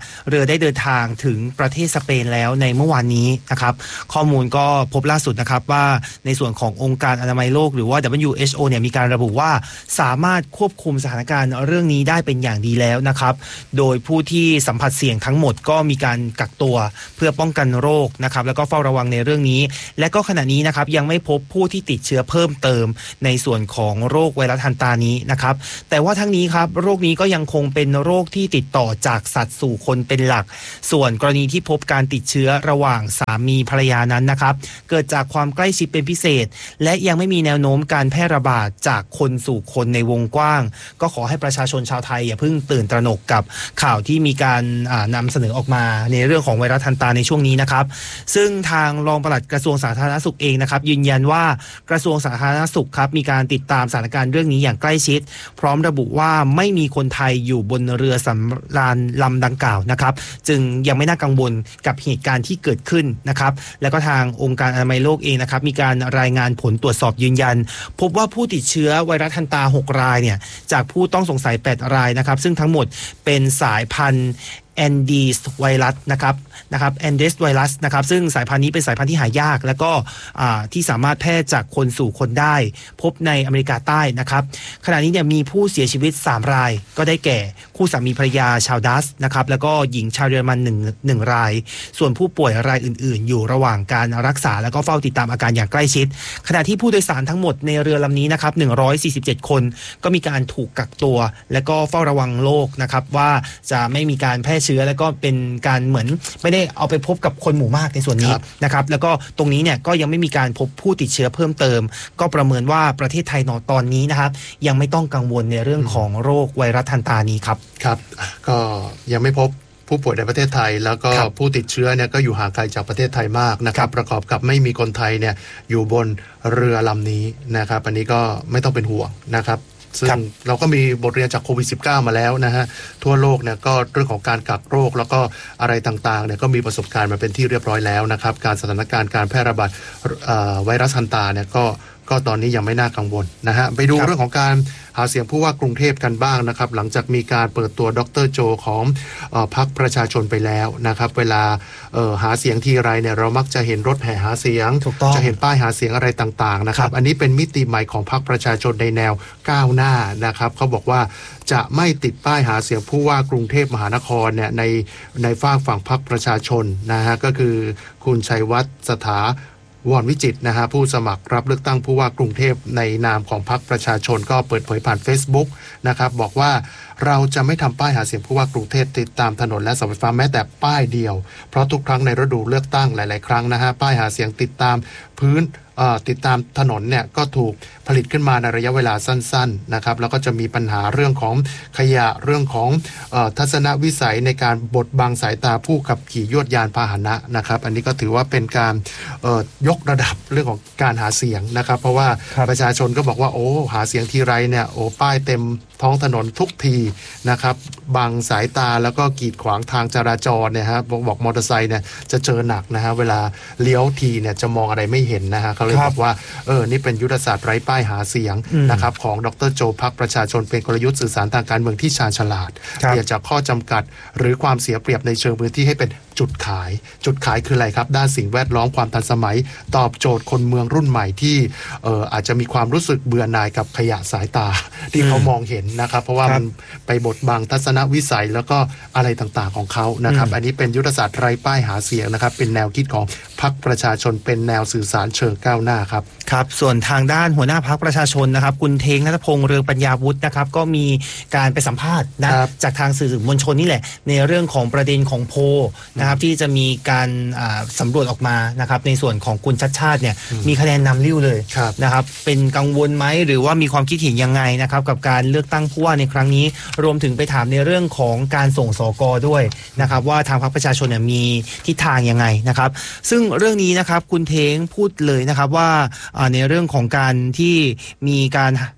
อได้เดินทางถึงประเทศสเปนแล้วในเมื่อวานนี้นะครับข้อมูลก็พบล่าสุดนะครับว่าในส่วนขององค์การอนามัยโลกหรือว่า WHO เนี่ยมีการระบุว่าสามารถควบคุมสถานการณ์เรื่องนี้ได้เป็นอย่างดีแล้วนะครับโดยผู้ที่สัมผัสเสี่ยงทั้งหมดก็มีการกักตัวเพื่อป้องกันโรคนะครับแล้วก็เฝ้าระวังในเรื่องนี้และก็ขณะนี้นะครับยังไม่พบผู้ที่ติดเชื้อเพิ่มเติมในส่วนของโรคไวรัสฮันตานี้นะครับแต่ว่าทั้งนี้ครับโรคนี้ก็ยังคงเป็นโรคที่ติดต่อจากสัตว์สู่คนเป็นหลักส่วนกรณีที่พบการติดเชื้อระหว่างสามีภรรยานั้นนะครับเกิดจากความใกล้ชิดเป็นพิเศษและยังไม่มีแนวโน้มการแพร่ระบาดจากคนสู่คนในวงกว้างก็ขอให้ประชาชนชาวไทยอย่าเพิ่งตื่นตระหนกกับข่าวที่มีการนำเสนอออกมาในเรื่องของไวรัสฮันตาในช่วงนี้นะครับซึ่งทางรองปลัดกระทรวงสาธารณสุขเองนะครับยืนยันว่ากระทรวงสาธารณสุขครับมีการติดตามสถานการณ์เรื่องนี้อย่างใกล้ชิดพร้อมระบุว่าไม่มีคนไทยอยู่บนเรือสำราญลำดังกล่าวนะครับจึงยังไม่น่ากังวลกับเหตุการณ์ที่เกิดขึ้นนะครับแล้วก็ทางองค์การอนามัยโลกเองนะครับมีการรายงานผลตรวจสอบยืนยันพบว่าผู้ติดเชื้อไวรัสฮันตา6รายเนี่ยจากผู้ต้องสงสัย8รายนะครับซึ่งทั้งหมดเป็นสายพันธุ์แอนดีสไวรัสนะครับแอนเดสไวรัสนะครับซึ่งสายพันธุ์นี้เป็นสายพันธุ์ที่หายากและก็ที่สามารถแพร่จากคนสู่คนได้พบในอเมริกาใต้นะครับขณะนี้เนี่ยมีผู้เสียชีวิต3รายก็ได้แก่คู่สามีภรรยาชาวดัตช์นะครับแล้วก็หญิงชาวเยอรมัน1รายส่วนผู้ป่วยรายอื่นๆอยู่ระหว่างการรักษาแล้วก็เฝ้าติดตามอาการอย่างใกล้ชิดขณะที่ผู้โดยสารทั้งหมดในเรือลำนี้นะครับ147คนก็มีการถูกกักตัวและก็เฝ้าระวังโรคนะครับว่าจะไม่มีการแพร่เชื้อแล้วก็เป็นการเหมือนไม่ได้เอาไปพบกับคนหมู่มากในส่วนนี้นะครับแล้วก็ตรงนี้เนี่ยก็ยังไม่มีการพบผู้ติดเชื้อเพิ่มเติมก็ประเมินว่าประเทศไทยตอนนี้นะครับยังไม่ต้องกังวลในเรื่องของโรคไวรัสฮันตานี้ครับครับก็ยังไม่พบผู้ป่วยในประเทศไทยแล้วก็ผู้ติดเชื้อเนี่ยก็อยู่ห่างไกลจากประเทศไทยมากนะครับประกอบกับไม่มีคนไทยเนี่ยอยู่บนเรือลำนี้นะครับอันนี้ก็ไม่ต้องเป็นห่วงนะครับซึ่งเราก็มีบทเรียนจากโควิด -19 มาแล้วนะฮะทั่วโลกเนี่ยก็เรื่องของการกักโรคแล้วก็อะไรต่างๆเนี่ยก็มีประสบการณ์มาเป็นที่เรียบร้อยแล้วนะครับการสถานการณ์การแพร่ระบาดไวรัสฮันตาเนี่ยก็ตอนนี้ยังไม่น่ากังวลนะฮะไปดูเรื่องของการหาเสียงผู้ว่ากรุงเทพกันบ้างนะครับหลังจากมีการเปิดตัวดร.โจของพรรคประชาชนไปแล้วนะครับเวลาหาเสียงทีไรเนี่ยเรามักจะเห็นรถแห่หาเสียงจะเห็นป้ายหาเสียงอะไรต่างๆนะครับอันนี้เป็นมิติใหม่ของพรรคประชาชนในแนวก้าวหน้านะครับเขาบอกว่าจะไม่ติดป้ายหาเสียงผู้ว่ากรุงเทพมหานครเนี่ยในฝั่งพรรคประชาชนนะฮะก็คือคุณชัยวัฒน์สถาวรวิจิตรนะฮะผู้สมัครรับเลือกตั้งผู้ว่ากรุงเทพในนามของพรรคประชาชนก็เปิดเผยผ่าน Facebook นะครับบอกว่าเราจะไม่ทำป้ายหาเสียงผู้ว่ากรุงเทพติดตามถนนและเสาไฟฟ้าแม้แต่ป้ายเดียวเพราะทุกครั้งในฤดูเลือกตั้งหลายๆครั้งนะฮะป้ายหาเสียงติดตามพื้นติดตามถนนเนี่ยก็ถูกผลิตขึ้นมาในระยะเวลาสั้นๆนะครับแล้วก็จะมีปัญหาเรื่องของขยะเรื่องของทัศนวิสัยในการบดบังสายตาผู้ขับขี่ยวดยานพาหนะนะครับอันนี้ก็ถือว่าเป็นการยกระดับเรื่องของการหาเสียงนะครับเพราะว่าประชาชนก็บอกว่าโอ้หาเสียงทีไรเนี่ยโอ้ป้ายเต็มท้องถนนทุกทีนะครับบังสายตาแล้วก็กีดขวางทางจราจรเนี่ยฮะบอกมอเตอร์ไซค์เนี่ยจะเจอหนักนะฮะเวลาเลี้ยวทีเนี่ยจะมองอะไรไม่เห็นนะฮะเขาเลยบอกว่านี่เป็นยุทธศาสตร์ไร้ป้ายหาเสียงนะครับของดร.โจพรรคประชาชนเป็นกลยุทธ์สื่อสารทางการเมืองที่ชาญฉลาดเปลี่ยนจากข้อจำกัดหรือความเสียเปรียบในเชิงพื้นที่ให้เป็นจุดขายคืออะไรครับด้านสิ่งแวดล้อมความทันสมัยตอบโจทย์คนเมืองรุ่นใหม่ที่อาจจะมีความรู้สึกเบื่อหน่ายกับขยะสายตาที่เขามองเห็นนะครับเพราะว่ามันไปบดบังทัศนวิสัยแล้วก็อะไรต่างๆของเขานะครับอันนี้เป็นยุทธศาสตร์ไร้ป้ายหาเสียงนะครับเป็นแนวคิดของพรรคประชาชนเป็นแนวสื่อสารเชิงก้าวหน้าครับครับส่วนทางด้านหัวหน้าพรรคประชาชนนะครับคุณเทงณัฐพงษ์เรืองปัญญาวุฒินะครับก็มีการไปสัมภาษณ์นะจากทางสื่อมวลชนนี่แหละในเรื่องของประเด็นของโพลนะครับที่จะมีการสำรวจออกมานะครับในส่วนของคุณชัชชาติเนี่ยมีคะแนนนำลิ้วเลยนะครับเป็นกังวลไหมหรือว่ามีความคิดเห็นยังไงนะครับกับการเลือกตั้งผู้ว่าในครั้งนี้รวมถึงไปถามในเรื่องของการส่งสก.ด้วยนะครับว่าทางพรรคประชาชนเนี่ยมีทิศทางยังไงนะครับซึ่งเรื่องนี้นะครับคุณเทงพูดเลยนะครับว่าในเรื่องของการที่มีการ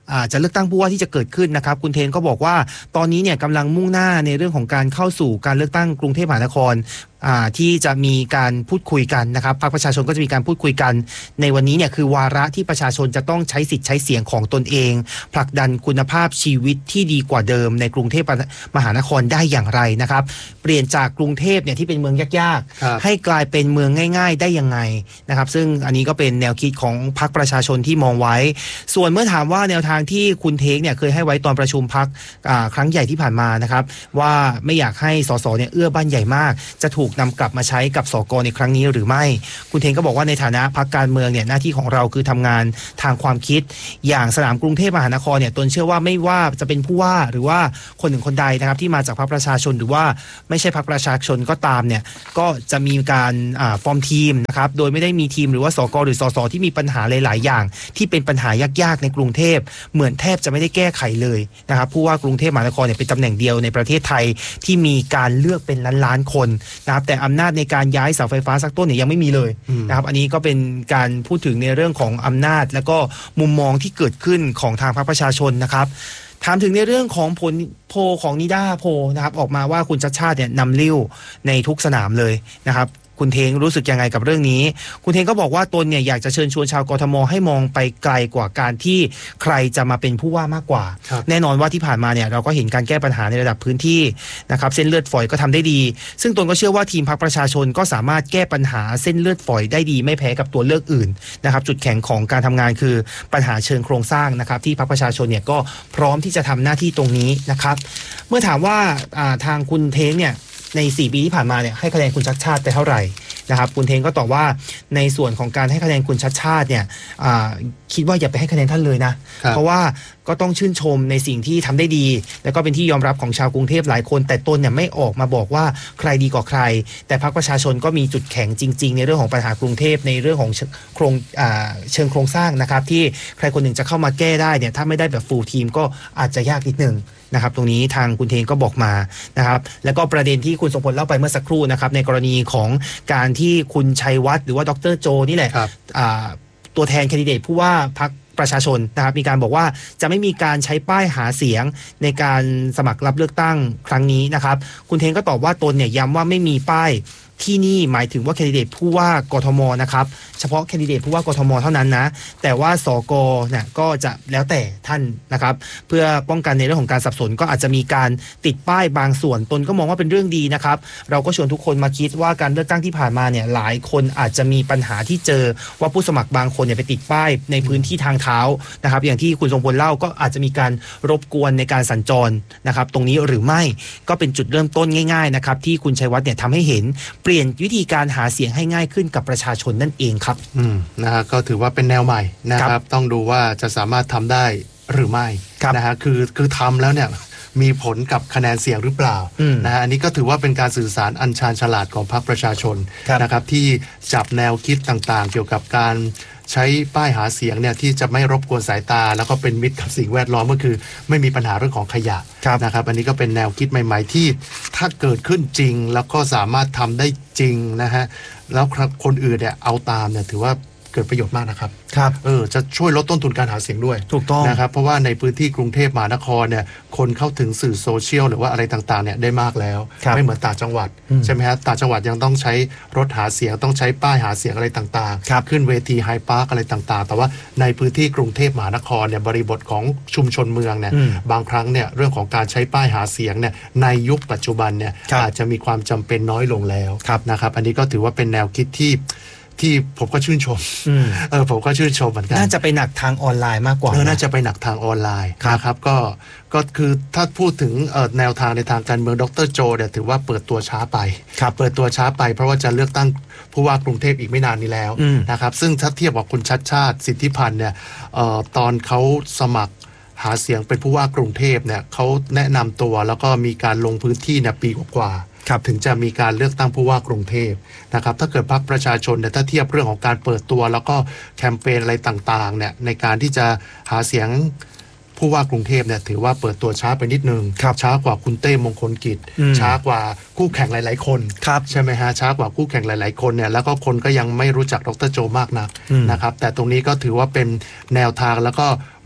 จะเลือกตั้งผู้ว่าที่จะเกิดขึ้นนะครับคุณเทนก็บอกว่าตอนนี้เนี่ยกำลังมุ่งหน้าในเรื่องของการเข้าสู่การเลือกตั้งกรุงเทพมหานครที่จะมีการพูดคุยกันนะครับพรรคประชาชนก็จะมีการพูดคุยกันในวันนี้เนี่ยคือวาระที่ประชาชนจะต้องใช้สิทธิ์ใช้เสียงของตนเองผลักดันคุณภาพชีวิตที่ดีกว่าเดิมในกรุงเทพมหานครได้อย่างไรนะครับเปลี่ยนจากกรุงเทพเนี่ยที่เป็นเมืองยากๆให้กลายเป็นเมืองง่ายๆได้ยังไงนะครับซึ่งอันนี้ก็เป็นแนวคิดของพรรคประชาชนที่มองไว้ส่วนเมื่อถามว่าแนวทางที่คุณเทคเนี่ยเคยให้ไว้ตอนประชุมพรรคครั้งใหญ่ที่ผ่านมานะครับว่าไม่อยากให้สสเนี่ยเอื้อบ้านใหญ่มากจะถูกนำกลับมาใช้กับสก.ในครั้งนี้หรือไม่คุณเทงก็บอกว่าในฐานะพรรคการเมืองเนี่ยหน้าที่ของเราคือทำงานทางความคิดอย่างสนามกรุงเทพมหานครเนี่ยตนเชื่อว่าไม่ว่าจะเป็นผู้ว่าหรือว่าคนหนึ่งคนใดนะครับที่มาจากพรรคประชาชนหรือว่าไม่ใช่พรรคประชาชนก็ตามเนี่ยก็จะมีการฟอร์มทีมนะครับโดยไม่ได้มีทีมหรือว่าสก.หรือสสที่มีปัญหาหลายๆอย่างที่เป็นปัญหายากๆในกรุงเทพเหมือนแทบจะไม่ได้แก้ไขเลยนะครับผู้ว่ากรุงเทพมหานครเนี่ยเป็นตำแหน่งเดียวในประเทศไทยที่มีการเลือกเป็นล้านๆคนนะครับแต่อำนาจในการย้ายเสาไฟฟ้าสักต้นเนี่ยยังไม่มีเลยนะครับอันนี้ก็เป็นการพูดถึงในเรื่องของอำนาจและก็มุมมองที่เกิดขึ้นของทางพรรคประชาชนนะครับถามถึงในเรื่องของผลโพลของนิด้าโพลนะครับออกมาว่าคุณชัชชาติเนี่ยนำลิ้วในทุกสนามเลยนะครับคุณเทงรู้สึกยังไงกับเรื่องนี้คุณเทงก็บอกว่าตนเนี่ยอยากจะเชิญชวนชาวกทมให้มองไปไกลกว่าการที่ใครจะมาเป็นผู้ว่ามากกว่าแน่นอนว่าที่ผ่านมาเนี่ยเราก็เห็นการแก้ปัญหาในระดับพื้นที่นะครับเส้นเลือดฝอยก็ทำได้ดีซึ่งตนก็เชื่อว่าทีมพรรคประชาชนก็สามารถแก้ปัญหาเส้นเลือดฝอยได้ดีไม่แพ้กับตัวเลือกอื่นนะครับจุดแข็งของการทำงานคือปัญหาเชิงโครงสร้างนะครับที่พรรคประชาชนเนี่ยก็พร้อมที่จะทำหน้าที่ตรงนี้นะครับเมื่อถามว่าทางคุณเทงเนี่ยใน4ปีที่ผ่านมาเนี่ยให้คะแนนคุณชัชชาติไปเท่าไหร่นะครับคุณเทงก็ตอบว่าในส่วนของการให้คะแนนคุณชัชชาติเนี่ยคิดว่าอย่าไปให้คะแนนท่านเลยนะเพราะว่าก็ต้องชื่นชมในสิ่งที่ทำได้ดีแล้วก็เป็นที่ยอมรับของชาวกรุงเทพหลายคนแต่ตนเนี่ยไม่ออกมาบอกว่าใครดีกว่าใครแต่พรรคประชาชนก็มีจุดแข็งจริงๆในเรื่องของปัญหากรุงเทพในเรื่องของเชิงโครงสร้างนะครับที่ใครคนหนึ่งจะเข้ามาแก้ได้เนี่ยถ้าไม่ได้แบบฟูลทีมก็อาจจะยากนิดนึงนะครับตรงนี้ทางคุณเทงก็บอกมานะครับแล้วก็ประเด็นที่คุณทรงพลเล่าไปเมื่อสักครู่นะครับในกรณีของการที่คุณชัยวัฒน์หรือว่าดร.โจนี่แหละตัวแทนแคนดิเดตผู้ว่าพรรคประชาชนนะครับมีการบอกว่าจะไม่มีการใช้ป้ายหาเสียงในการสมัครรับเลือกตั้งครั้งนี้นะครับคุณเทงก็ตอบว่าตนเนี่ยย้ำว่าไม่มีป้ายที่นี่หมายถึงว่าแคนดิเดตผู้ว่ากทมนะครับเฉพาะแคนดิเดตผู้ว่ากทมเท่านั้นนะแต่ว่าสกเนี่ยก็จะแล้วแต่ท่านนะครับเพื่อป้องกันในเรื่องของการสับสนก็อาจจะมีการติดป้ายบางส่วนตนก็มองว่าเป็นเรื่องดีนะครับเราก็ชวนทุกคนมาคิดว่าการเลือกตั้งที่ผ่านมาเนี่ยหลายคนอาจจะมีปัญหาที่เจอว่าผู้สมัครบางคนเนี่ยไปติดป้ายในพื้นที่ทางเท้านะครับอย่างที่คุณทรงพลเล่าก็อาจจะมีการรบกวนในการสัญจรนะครับตรงนี้หรือไม่ก็เป็นจุดเริ่มต้นง่ายๆนะครับที่คุณชัยวัฒน์เนี่ยทำให้เห็นเปลี่ยนวิธีการหาเสียงให้ง่ายขึ้นกับประชาชนนั่นเองครับนะฮะก็ถือว่าเป็นแนวใหม่นะครับต้องดูว่าจะสามารถทำได้หรือไม่นะฮะคือทำแล้วเนี่ยมีผลกับคะแนนเสียงหรือเปล่านะฮะอันนี้ก็ถือว่าเป็นการสื่อสารอันชาญฉลาดของพรรคประชาชนนะครับที่จับแนวคิดต่างๆเกี่ยวกับการใช้ป้ายหาเสียงเนี่ยที่จะไม่รบกวนสายตาแล้วก็เป็นมิตรกับสิ่งแวดล้อมก็คือไม่มีปัญหาเรื่องของขยะนะครับอันนี้ก็เป็นแนวคิดใหม่ๆที่ถ้าเกิดขึ้นจริงแล้วก็สามารถทำได้จริงนะฮะแล้วคนอื่นเนี่ยเอาตามเนี่ยถือว่าเกิดประโยชน์มากนะครับจะช่วยลดต้นทุนการหาเสียงด้วยถูกต้องนะครับเพราะว่าในพื้นที่กรุงเทพมหานครเนี่ยคนเข้าถึงสื่อโซเชียลหรือว่าอะไรต่างๆเนี่ยได้มากแล้วไม่เหมือนต่างจังหวัดใช่ไหมฮะต่างจังหวัดยังต้องใช้รถหาเสียงต้องใช้ป้ายหาเสียงอะไรต่างๆขึ้นเวทีไฮพาร์คอะไรต่างๆแต่ว่าในพื้นที่กรุงเทพมหานครเนี่ยบริบทของชุมชนเมืองเนี่ยบางครั้งเนี่ยเรื่องของการใช้ป้ายหาเสียงเนี่ยในยุคปัจจุบันเนี่ยอาจจะมีความจำเป็นน้อยลงแล้วนะครับอันนี้ก็ถือว่าเป็นแนวคิดที่ผมก็ชื่นชมผมก็ชื่นชมเหมือนกันน่าจะไปหนักทางออนไลน์มากกว่าน่าจะไปหนักทางออนไลน์นะครับก็คือถ้าพูดถึงแนวทางในทางการเมืองดร.โจเนี่ยถือว่าเปิดตัวช้าไปเปิดตัวช้าไปเพราะว่าจะเลือกตั้งผู้ว่ากรุงเทพอีกไม่นานนี้แล้วนะครับซึ่งถ้าเทียบกับคุณชัชชาติสิทธิพันธ์เนี่ยตอนเขาสมัครหาเสียงเป็นผู้ว่ากรุงเทพเนี่ยเขาแนะนำตัวแล้วก็มีการลงพื้นที่เนี่ยปีกว่าถึงจะมีการเลือกตั้งผู้ว่ากรุงเทพนะครับถ้าเกิดพรรคประชาชนเนี่ยถ้าเทียบเรื่องของการเปิดตัวแล้วก็แคมเปญอะไรต่างๆเนี่ยในการที่จะหาเสียงผู้ว่ากรุงเทพเนี่ยถือว่าเปิดตัวช้าไปนิดนึงช้ากว่าคุณเต้มงคลกิจช้ากว่าคู่แข่งหลายๆคนใช่ไหมฮะช้ากว่าคู่แข่งหลายๆคนเนี่ยแล้วก็คนก็ยังไม่รู้จักดร.โจมากนักนะครับแต่ตรงนี้ก็ถือว่าเป็นแนวทางแล้วก็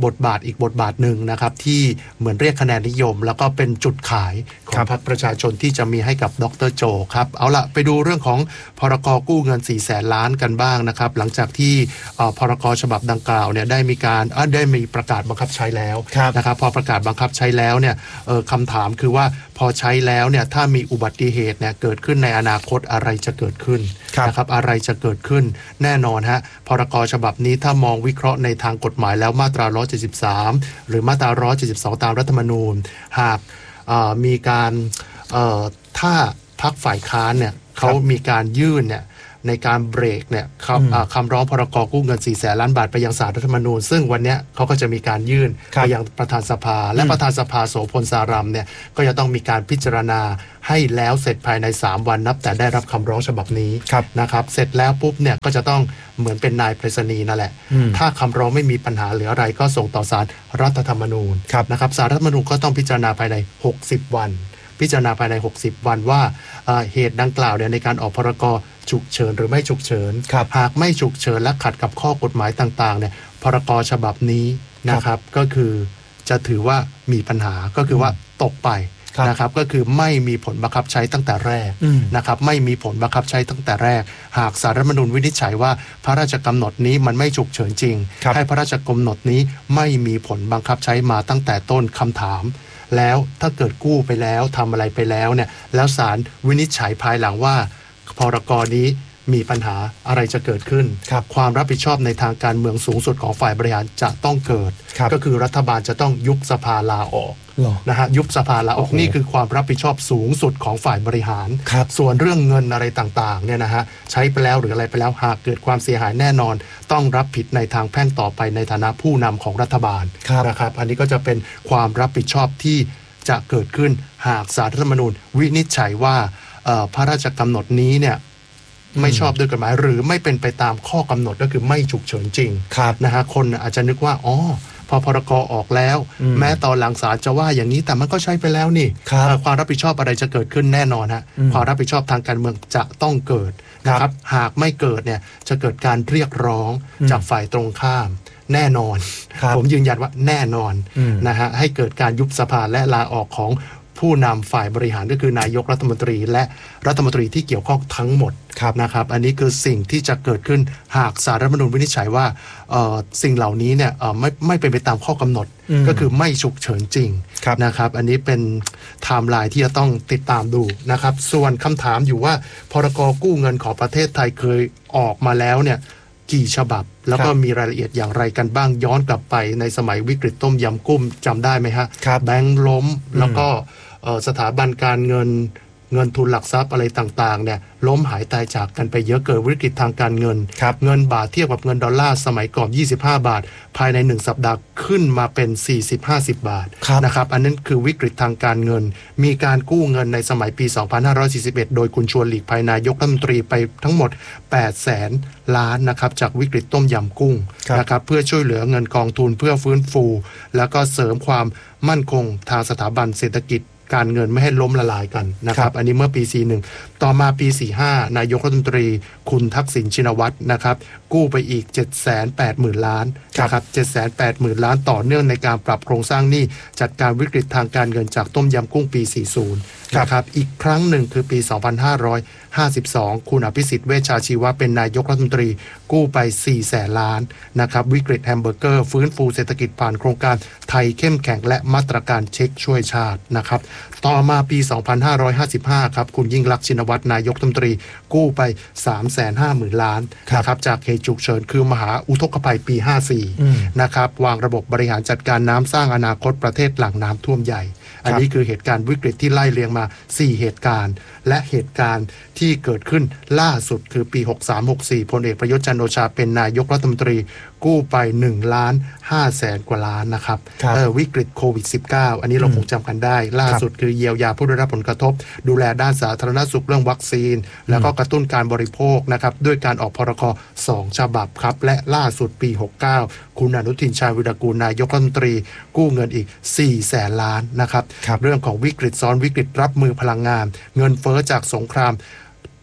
บทบาทอีกบทบาทหนึ่งนะครับที่เหมือนเรียกคะแนนนิยมแล้วก็เป็นจุดขายของพรรคประชาชนที่จะมีให้กับดร.โจครับเอาละไปดูเรื่องของพรก.กู้เงิน 400,000 ล้านกันบ้างนะครับหลังจากที่พรก.ฉบับดังกล่าวเนี่ยได้มีประกาศบังคับใช้แล้วนะครับพอประกาศบังคับใช้แล้วเนี่ยคำถามคือว่าพอใช้แล้วเนี่ยถ้ามีอุบัติเหตุเนี่ยเกิดขึ้นในอนาคตอะไรจะเกิดขึ้นนะครับอะไรจะเกิดขึ้นแน่นอนฮะพรก.ฉบับนี้ถ้ามองวิเคราะห์ในทางกฎหมายแล้วมาตรา173หรือมาตรา172ตามรัฐธรรมนูญหากมีการถ้าพรรคฝ่ายค้านเนี่ยเขามีการยื่นเนี่ยในการเบรกเนี่ยคำร้องพรก.กู้เงิน 400,000 ล้านบาทไปยังศาลรัฐธรรมนูญซึ่งวันนี้เขาก็จะมีการยื่นไปยังประธานสภาและประธานสภาโสพลสารัมเนี่ยก็จะต้องมีการพิจารณาให้แล้วเสร็จภายใน3วันนับแต่ได้รับคำร้องฉบับนี้นะครับเสร็จแล้วปุ๊บเนี่ยก็จะต้องเหมือนเป็นนายไปรษณีย์นั่นแหละถ้าคำร้องไม่มีปัญหาหรืออะไรก็ส่งต่อศาลรัฐธรรมนูญนะครับศาลรัฐธรรมนูญก็ต้องพิจารณาภายใน60วันพิจารณาภายใน60วันว่าเหตุดังกล่าวเนี่ยในการออกพรก.ฉุกเฉินหรือไม่ฉุกเฉินหากไม่ฉุกเฉินและขัดกับข้อกฎหมายต่างๆเนี่ยพรก.ฉบับนี้นะครับก็คือจะถือว่ามีปัญหาก็คือว่าตกไปนะครับก็คือไม่มีผลบังคับใช้ตั้งแต่แรกนะครับไม่มีผลบังคับใช้ตั้งแต่แรกหากศาลรัฐธรรมนูญวินิจฉัยว่าพระราชกำหนดนี้มันไม่ฉุกเฉินจริงให้พระราชกำหนดนี้ไม่มีผลบังคับใช้มาตั้งแต่ต้นคำถามแล้วถ้าเกิดกู้ไปแล้วทำอะไรไปแล้วเนี่ยแล้วศาลวินิจฉัยภายหลังว่าพรก.นี้มีปัญหาอะไรจะเกิดขึ้นความรับผิดชอบในทางการเมืองสูงสุดของฝ่ายบริหารจะต้องเกิดก็คือรัฐบาลจะต้องยุบสภาลาออกนะฮะยุบสภาลาออกนี่คือความรับผิดชอบสูงสุดของฝ่ายบริหารส่วนเรื่องเงินอะไรต่างๆเนี่ยนะฮะใช้ไปแล้วหรืออะไรไปแล้วหากเกิดความเสียหายแน่นอนต้องรับผิดในทางแพ่งต่อไปในฐานะผู้นำของรัฐบาลนะครับอันนี้ก็จะเป็นความรับผิดชอบที่จะเกิดขึ้นหากศาลรัฐธรรมนูญวินิจฉัยว่าพระราชกำหนดนี้เนี่ยไม่ชอบด้วยกฎหมายหรือไม่เป็นไปตามข้อกำหนดก็คือไม่ฉุกเฉินจริงนะฮะคนอาจจะนึกว่าอ๋อพอพรก.ออกแล้วแม้ตอนหลังศาลจะว่าอย่างนี้แต่มันก็ใช้ไปแล้วนี่ความรับผิดชอบอะไรจะเกิดขึ้นแน่นอนฮะความรับผิดชอบทางการเมืองจะต้องเกิดนะครับหากไม่เกิดเนี่ยจะเกิดการเรียกร้องจากฝ่ายตรงข้ามแน่นอนผมยืนยันว่าแน่นอนนะฮะให้เกิดการยุบสภาและลาออกของผู้นำฝ่ายบริหารก็คือนายกรัฐมนตรีและรัฐมนตรีที่เกี่ยวข้องทั้งหมดนะครับอันนี้คือสิ่งที่จะเกิดขึ้นหากศาลรัฐธรรมนูญวินิจฉัยว่าสิ่งเหล่านี้เนี่ยไม่เป็นไปตามข้อกำหนดก็คือไม่ฉุกเฉินจริงนะครับอันนี้เป็นไทม์ไลน์ที่จะต้องติดตามดูนะครับส่วนคำถามอยู่ว่าพรก.กู้เงินของประเทศไทยเคยออกมาแล้วเนี่ยกี่ฉบับแล้วก็มีรายละเอียดอย่างไรกันบ้างย้อนกลับไปในสมัยวิกฤตต้มยำกุ้งจำได้ไหมฮะแบงก์ล้มแล้วก็สถาบันการเงินทุนหลักทรัพย์อะไรต่างๆเนี่ยล้มหายตายจากกันไปเยอะเกิดวิกฤตทางการเงินเงินบาทเทียบกับเงินดอลลาร์สมัยก่อน25 บาทภายใน1สัปดาห์ขึ้นมาเป็น40-50 บาทนะครับอันนั้นคือวิกฤตทางการเงินมีการกู้เงินในสมัยปี2541โดยคุณชวนหลีกภัยนายกรัฐมนตรีไปทั้งหมด800,000 ล้านนะครับจากวิกฤตต้มยำกุ้งนะครับเพื่อช่วยเหลือเงินกองทุนเพื่อฟื้นฟูแล้วก็เสริมความมั่นคงทางสถาบันเศรษฐกิจการเงินไม่ให้ล้มละลายกันนะครับอันนี้เมื่อปี41ต่อมาปี45นายกรัฐมนตรีคุณทักษิณชินวัตรนะครับกู้ไปอีก 780,000 ล้านนะครับ 780,000 ล้านต่อเนื่องในการปรับโครงสร้างหนี้จัดการวิกฤตทางการเงินจากต้มยำกุ้งปี40นะครับอีกครั้งหนึ่งคือปี2552คุณอภิสิทธิ์เวชชาชีวะเป็นนายกรัฐมนตรีกู้ไป 400,000 ล้านนะครับวิกฤตแฮมเบอร์เกอร์ฟื้นฟูเศรษฐกิจผ่านโครงการไทยเข้มแข็งและมาตรการเช็คช่วยชาตินะครับต่อมาปี2555ครับคุณยิ่งลักษณ์ชินวัตรนายกรัฐมนตรีกู้ไป 350,000 ล้านนะครับจากเหตุฉุกเฉินคือมหาอุทกภัยปี54นะครับวางระบบบริหารจัดการน้ำสร้างอนาคตประเทศหลังน้ำท่วมใหญ่อันนี้คือเหตุการณ์วิกฤตที่ไล่เรียงมา4เหตุการณ์และเหตุการณ์ที่เกิดขึ้นล่าสุดคือปี63-64พลเอกประยุทธ์จันทร์โอชาเป็นนายกรัฐมนตรีกู้ไป1,500,000 กว่าล้านนะครับวิกฤตโควิด -19 อันนี้เราคงจำกันได้ล่าสุดคือเยียวยาผู้ได้รับผลกระทบดูแลด้านสาธารณสุขเรื่องวัคซีนแล้วก็กระตุ้นการบริโภคนะครับด้วยการออกพรก2ฉบับครับและล่าสุดปี69คุณอนุทินชาญวิรากูลนายกรัฐมนตรีกู้เงินอีก 400,000 ล้านนะครับเรื่องของวิกฤตซ้อนวิกฤตรับมือพลังงานเงินเฟ้อจากสงคราม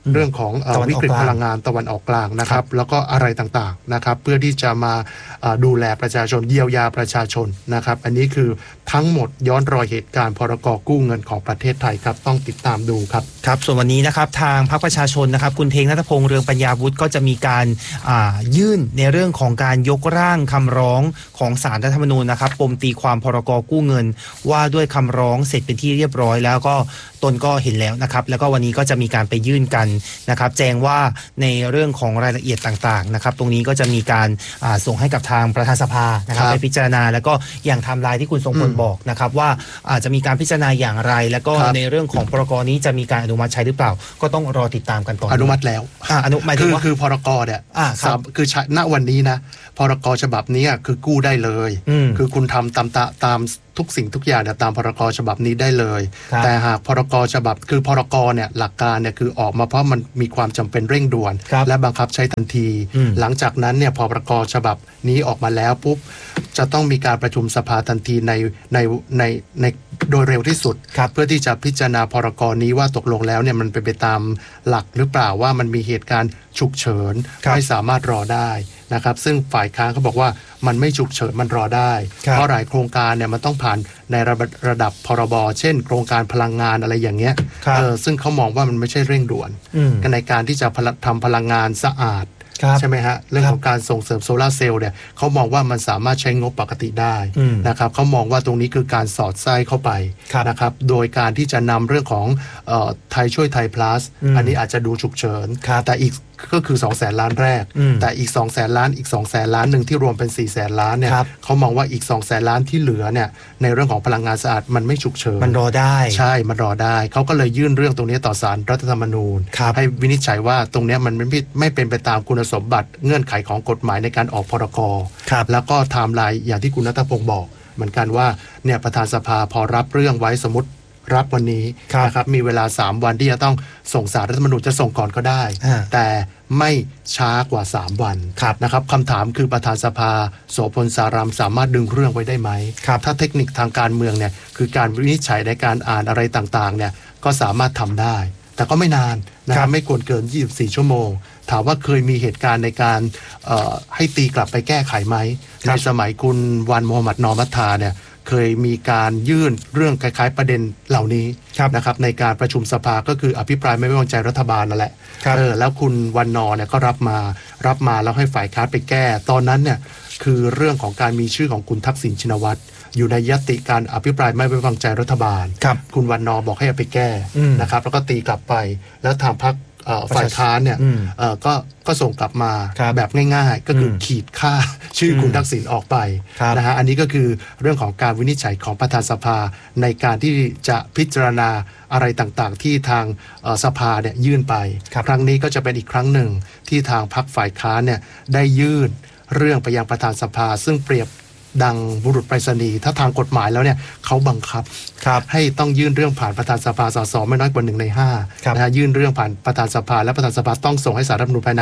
เรื่องของวิกฤตพลังงานตะวันออกกลางนะครับแล้วก็อะไรต่างๆนะครับเพื่อที่จะมาดูแลประชาชนเยียวยาประชาชนนะครับอันนี้คือทั้งหมดย้อนรอยเหตุการณ์พรก.กู้เงินของประเทศไทยครับต้องติดตามดูครับครับส่วนวันนี้นะครับทางพรรคประชาชนนะครับคุณเพลงณัฐพงษ์เรืองปัญญาวุฒิก็จะมีการยื่นในเรื่องของการยกร่างคำร้องของศาลรัฐธรรมนูญนะครับปมตีความพรก.กู้เงินว่าด้วยคำร้องเสร็จเป็นที่เรียบร้อยแล้วก็ตนก็เห็นแล้วนะครับแล้วก็วันนี้ก็จะมีการไปยื่นกันนะครับแจ้งว่าในเรื่องของรายละเอียดต่างๆนะครับตรงนี้ก็จะมีการส่งให้กับทางประธานสภานะครับไปพิจารณาแล้วก็อย่างไทม์ไลน์ที่คุณทรงพลบอกนะครับว่าอาจจะมีการพิจารณาอย่างไรแล้วก็ในเรื่องของพรก.นี้จะมีการอนุมัติใช้หรือเปล่าก็ต้องรอติดตามกันต่ออนุมัติแล้วหมายถึงว่าคือพรก.เนี่ยคือณวันนี้นะพรก.ฉบับนี้คือกู้ได้เลยคือคุณทำตามทุกสิ่งทุกอย่างตามพรก.ฉบับนี้ได้เลยแต่หากพรก.ฉบับคือพรก.เนี่ยหลักการเนี่ยคือออกมาเพราะมันมีความจำเป็นเร่งด่วนและบังคับใช้ทันทีหลังจากนั้นเนี่ยพอพรก.ฉบับนี้ออกมาแล้วปุ๊บจะต้องมีการประชุมสภาทันทีในโดยเร็วที่สุดเพื่อที่จะพิจารณาพรก.นี้ว่าตกลงแล้วเนี่ยมันเป็นไปตามหลักหรือเปล่าว่ามันมีเหตุการณ์ฉุกเฉินไม่สามารถรอได้นะครับซึ่งฝ่ายค้านเขาบอกว่ามันไม่ฉุกเฉินมันรอได้เพราะหลายโครงการเนี่ยมันต้องผ่านในระดับพรบเช่นโครงการพลังงานอะไรอย่างเงี้ยซึ่งเขามองว่ามันไม่ใช่เร่งด่วนในการที่จะทำพลังงานสะอาดใช่ไหมฮะเรื่องของการส่งเสริมโซลาร์เซลล์เนี่ยเขามองว่ามันสามารถใช้งบปกติได้นะครับเขามองว่าตรงนี้คือการสอดไส้เข้าไปนะครับโดยการที่จะนำเรื่องของไทยช่วยไทย plus อันนี้อาจจะดูฉุกเฉินแต่อีกก็คือ 200,000 ล้านแรกแต่อีก 200,000 ล้านอีก 200,000 ล้านหนึ่งที่รวมเป็น 400,000 ล้านเนี่ยเขามองว่าอีก 200,000 ล้านที่เหลือเนี่ยในเรื่องของพลังงานสะอาดมันไม่ฉุกเฉินมันรอได้ใช่มันรอได้เขาก็เลยยื่นเรื่องตรงนี้ต่อศาลรัฐธรรมนูญให้วินิจฉัยว่าตรงนี้มันไม่เป็นไปตามคุณสมบัติเงื่อนไขของกฎหมายในการออกพรก.แล้วก็ไทม์ไลน์อย่างที่คุณณัฐพงศ์บอกเหมือนกันว่าเนี่ยประธานสภาพอรับเรื่องไว้สมมติรับวันนี้นะครับมีเวลา3วันที่จะต้องส่งศาลรัฐธรรมนูญจะส่งก่อนก็ได้แต่ไม่ช้ากว่า3วันนะครับคำถามคือประธานสภาโสพลสารัมสามารถดึงเรื่องไว้ได้ไหมถ้าเทคนิคทางการเมืองเนี่ยคือการวินิจฉัยในการอ่านอะไรต่างๆเนี่ยก็สามารถทำได้แต่ก็ไม่นานนะครับไม่ควรเกิน24ชั่วโมงถามว่าเคยมีเหตุการณ์ในการให้ตีกลับไปแก้ไขไหมในสมัยคุณวันโมฮัมหมัดนอมัตทาเนี่ยเคยมีการยื่นเรื่องคล้ายๆประเด็นเหล่านี้นะครับในการประชุมสภาก็คืออภิปรายไม่ไว้วางใจรัฐบาลนั่นแหละแล้วคุณวันนอเนี่ยก็รับมาแล้วให้ฝ่ายค้านไปแก้ตอนนั้นเนี่ยคือเรื่องของการมีชื่อของคุณทักษิณชินวัตรอยู่ในยติการอภิปรายไม่ไว้วางใจรัฐบาลคุณวันนอบอกให้เอาไปแก้นะครับแล้วก็ตีกลับไปแล้วทางพรรคฝ่ายค้านเนี่ยก็ส่งกลับมาแบบง่ายๆก็คือขีดค่าชื่อคุณทักษิณออกไปนะฮะอันนี้ก็คือเรื่องของการวินิจฉัยของประธานสภาในการที่จะพิจารณาอะไรต่างๆที่ทางสภาเนี่ยยื่นไปครั้งนี้ก็จะเป็นอีกครั้งหนึ่งที่ทางพรรคฝ่ายค้านเนี่ยได้ยื่นเรื่องไปยังประธานสภาซึ่งเปรียบดังบุรุษไปรษณีย์ถ้าทางกฎหมายแล้วเนี่ยเขาบังคับให้ต้องยื่นเรื่องผ่านประธานสภาสสไม่น้อยกว่า1 ใน 5นะฮะยื่นเรื่องผ่านประธานสภาและประธานสภาต้องส่งให้ศาลรัฐธรรมนูญภายใน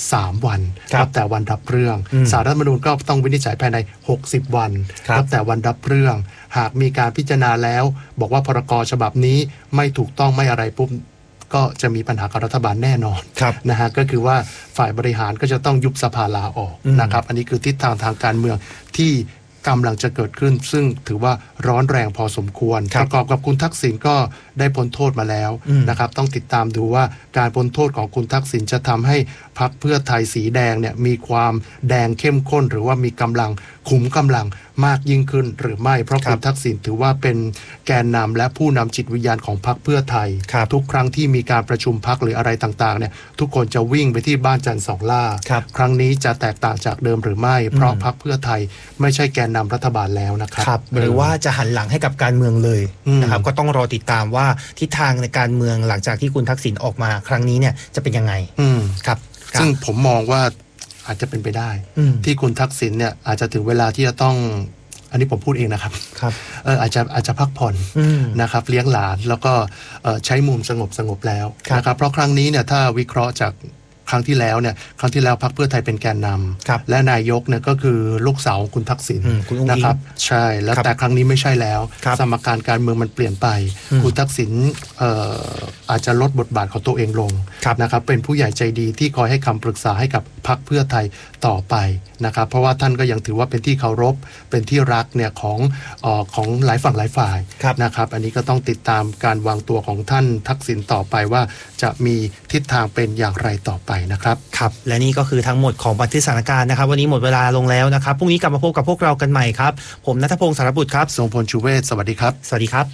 3วันนับแต่วันรับเรื่องศาลรัฐธรรมนูญก็ต้องวินิจฉัยภายใน60วันนับแต่วันรับเรื่องหากมีการพิจารณาแล้วบอกว่าพรก.ฉบับนี้ไม่ถูกต้องไม่อะไรปุ๊บก็จะมีปัญหากับรัฐบาลแน่นอนนะฮะก็คือว่าฝ่ายบริหารก็จะต้องยุบสภาลาออกนะครับอันนี้คือทิศทางการเมืองที่กำลังจะเกิดขึ้นซึ่งถือว่าร้อนแรงพอสมควรประกอบกับคุณทักษิณก็ได้พ้นโทษมาแล้วนะครับต้องติดตามดูว่าการพ้นโทษของคุณทักษิณจะทำให้พรรคเพื่อไทยสีแดงเนี่ยมีความแดงเข้มข้นหรือว่ามีกำลังขุมกำลังมากยิ่งขึ้นหรือไม่เพราะคุณทักษิณถือว่าเป็นแกนนำและผู้นำจิตวิญญาณของพรรคเพื่อไทยทุกครั้งที่มีการประชุมพรรคหรืออะไรต่างๆเนี่ยทุกคนจะวิ่งไปที่บ้านจันทร์สองล่าครั้งนี้จะแตกต่างจากเดิมหรือไม่เพราะพรรคเพื่อไทยไม่ใช่แกนนำรัฐบาลแล้วนะครับหรือว่าจะหันหลังให้กับการเมืองเลยนะครับก็ต้องรอติดตามว่าทิศทางในการเมืองหลังจากที่คุณทักษิณออกมาครั้งนี้เนี่ยจะเป็นยังไงครับซึ่งผมมองว่าอาจจะเป็นไปได้ที่คุณทักษิณเนี่ยอาจจะถึงเวลาที่จะต้องอันนี้ผมพูดเองนะครับอาจจะพักผ่อนนะครับเลี้ยงหลานแล้วก็ใช้มุมสงบแล้วนะครับเพราะครั้งนี้เนี่ยถ้าวิเคราะห์จากครั้งที่แล้วพรรคเพื่อไทยเป็นแกนนำและนายกเนี่ยก็คือลูกสาวคุณทักษิณนะครับใช่แล้วแต่ครั้งนี้ไม่ใช่แล้วสมการการเมืองมันเปลี่ยนไปคุณทักษิณอาจจะลดบทบาทของตัวเองลงนะครับเป็นผู้ใหญ่ใจดีที่คอยให้คำปรึกษาให้กับพรรคเพื่อไทยต่อไปนะครับเพราะว่าท่านก็ยังถือว่าเป็นที่เคารพเป็นที่รักเนี่ยของหลายฝั่งหลายฝ่ายนะครับอันนี้ก็ต้องติดตามการวางตัวของท่านทักษิณต่อไปว่าจะมีทิศทางเป็นอย่างไรต่อไปนะครับครับและนี่ก็คือทั้งหมดของบันทึกสถานการณ์นะครับวันนี้หมดเวลาลงแล้วนะครับพรุ่งนี้กลับมาพบกับพวกเรากันใหม่ครับผมณัฐพงศ์สารบุตรครับทรงพลชูเวศสวัสดีครับสวัสดีครับ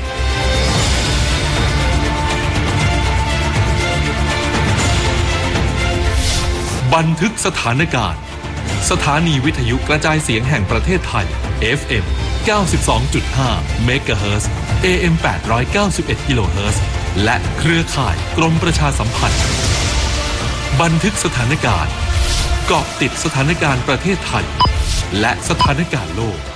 บันทึกสถานการณ์สถานีวิทยุกระจายเสียงแห่งประเทศไทย FM 92.5 เมกะเฮิรตซ์ AM 891 กิโลเฮิรตซ์และเครือข่ายกรมประชาสัมพันธ์บันทึกสถานการณ์เกาะติดสถานการณ์ประเทศไทยและสถานการณ์โลก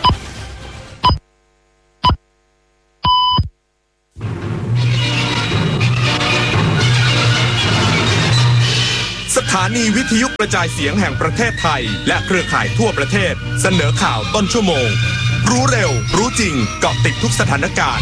สถานีวิทยุกระจายเสียงแห่งประเทศไทยและเครือข่ายทั่วประเทศเสนอข่าวต้นชั่วโมงรู้เร็วรู้จริงเกาะติดทุกสถานการณ์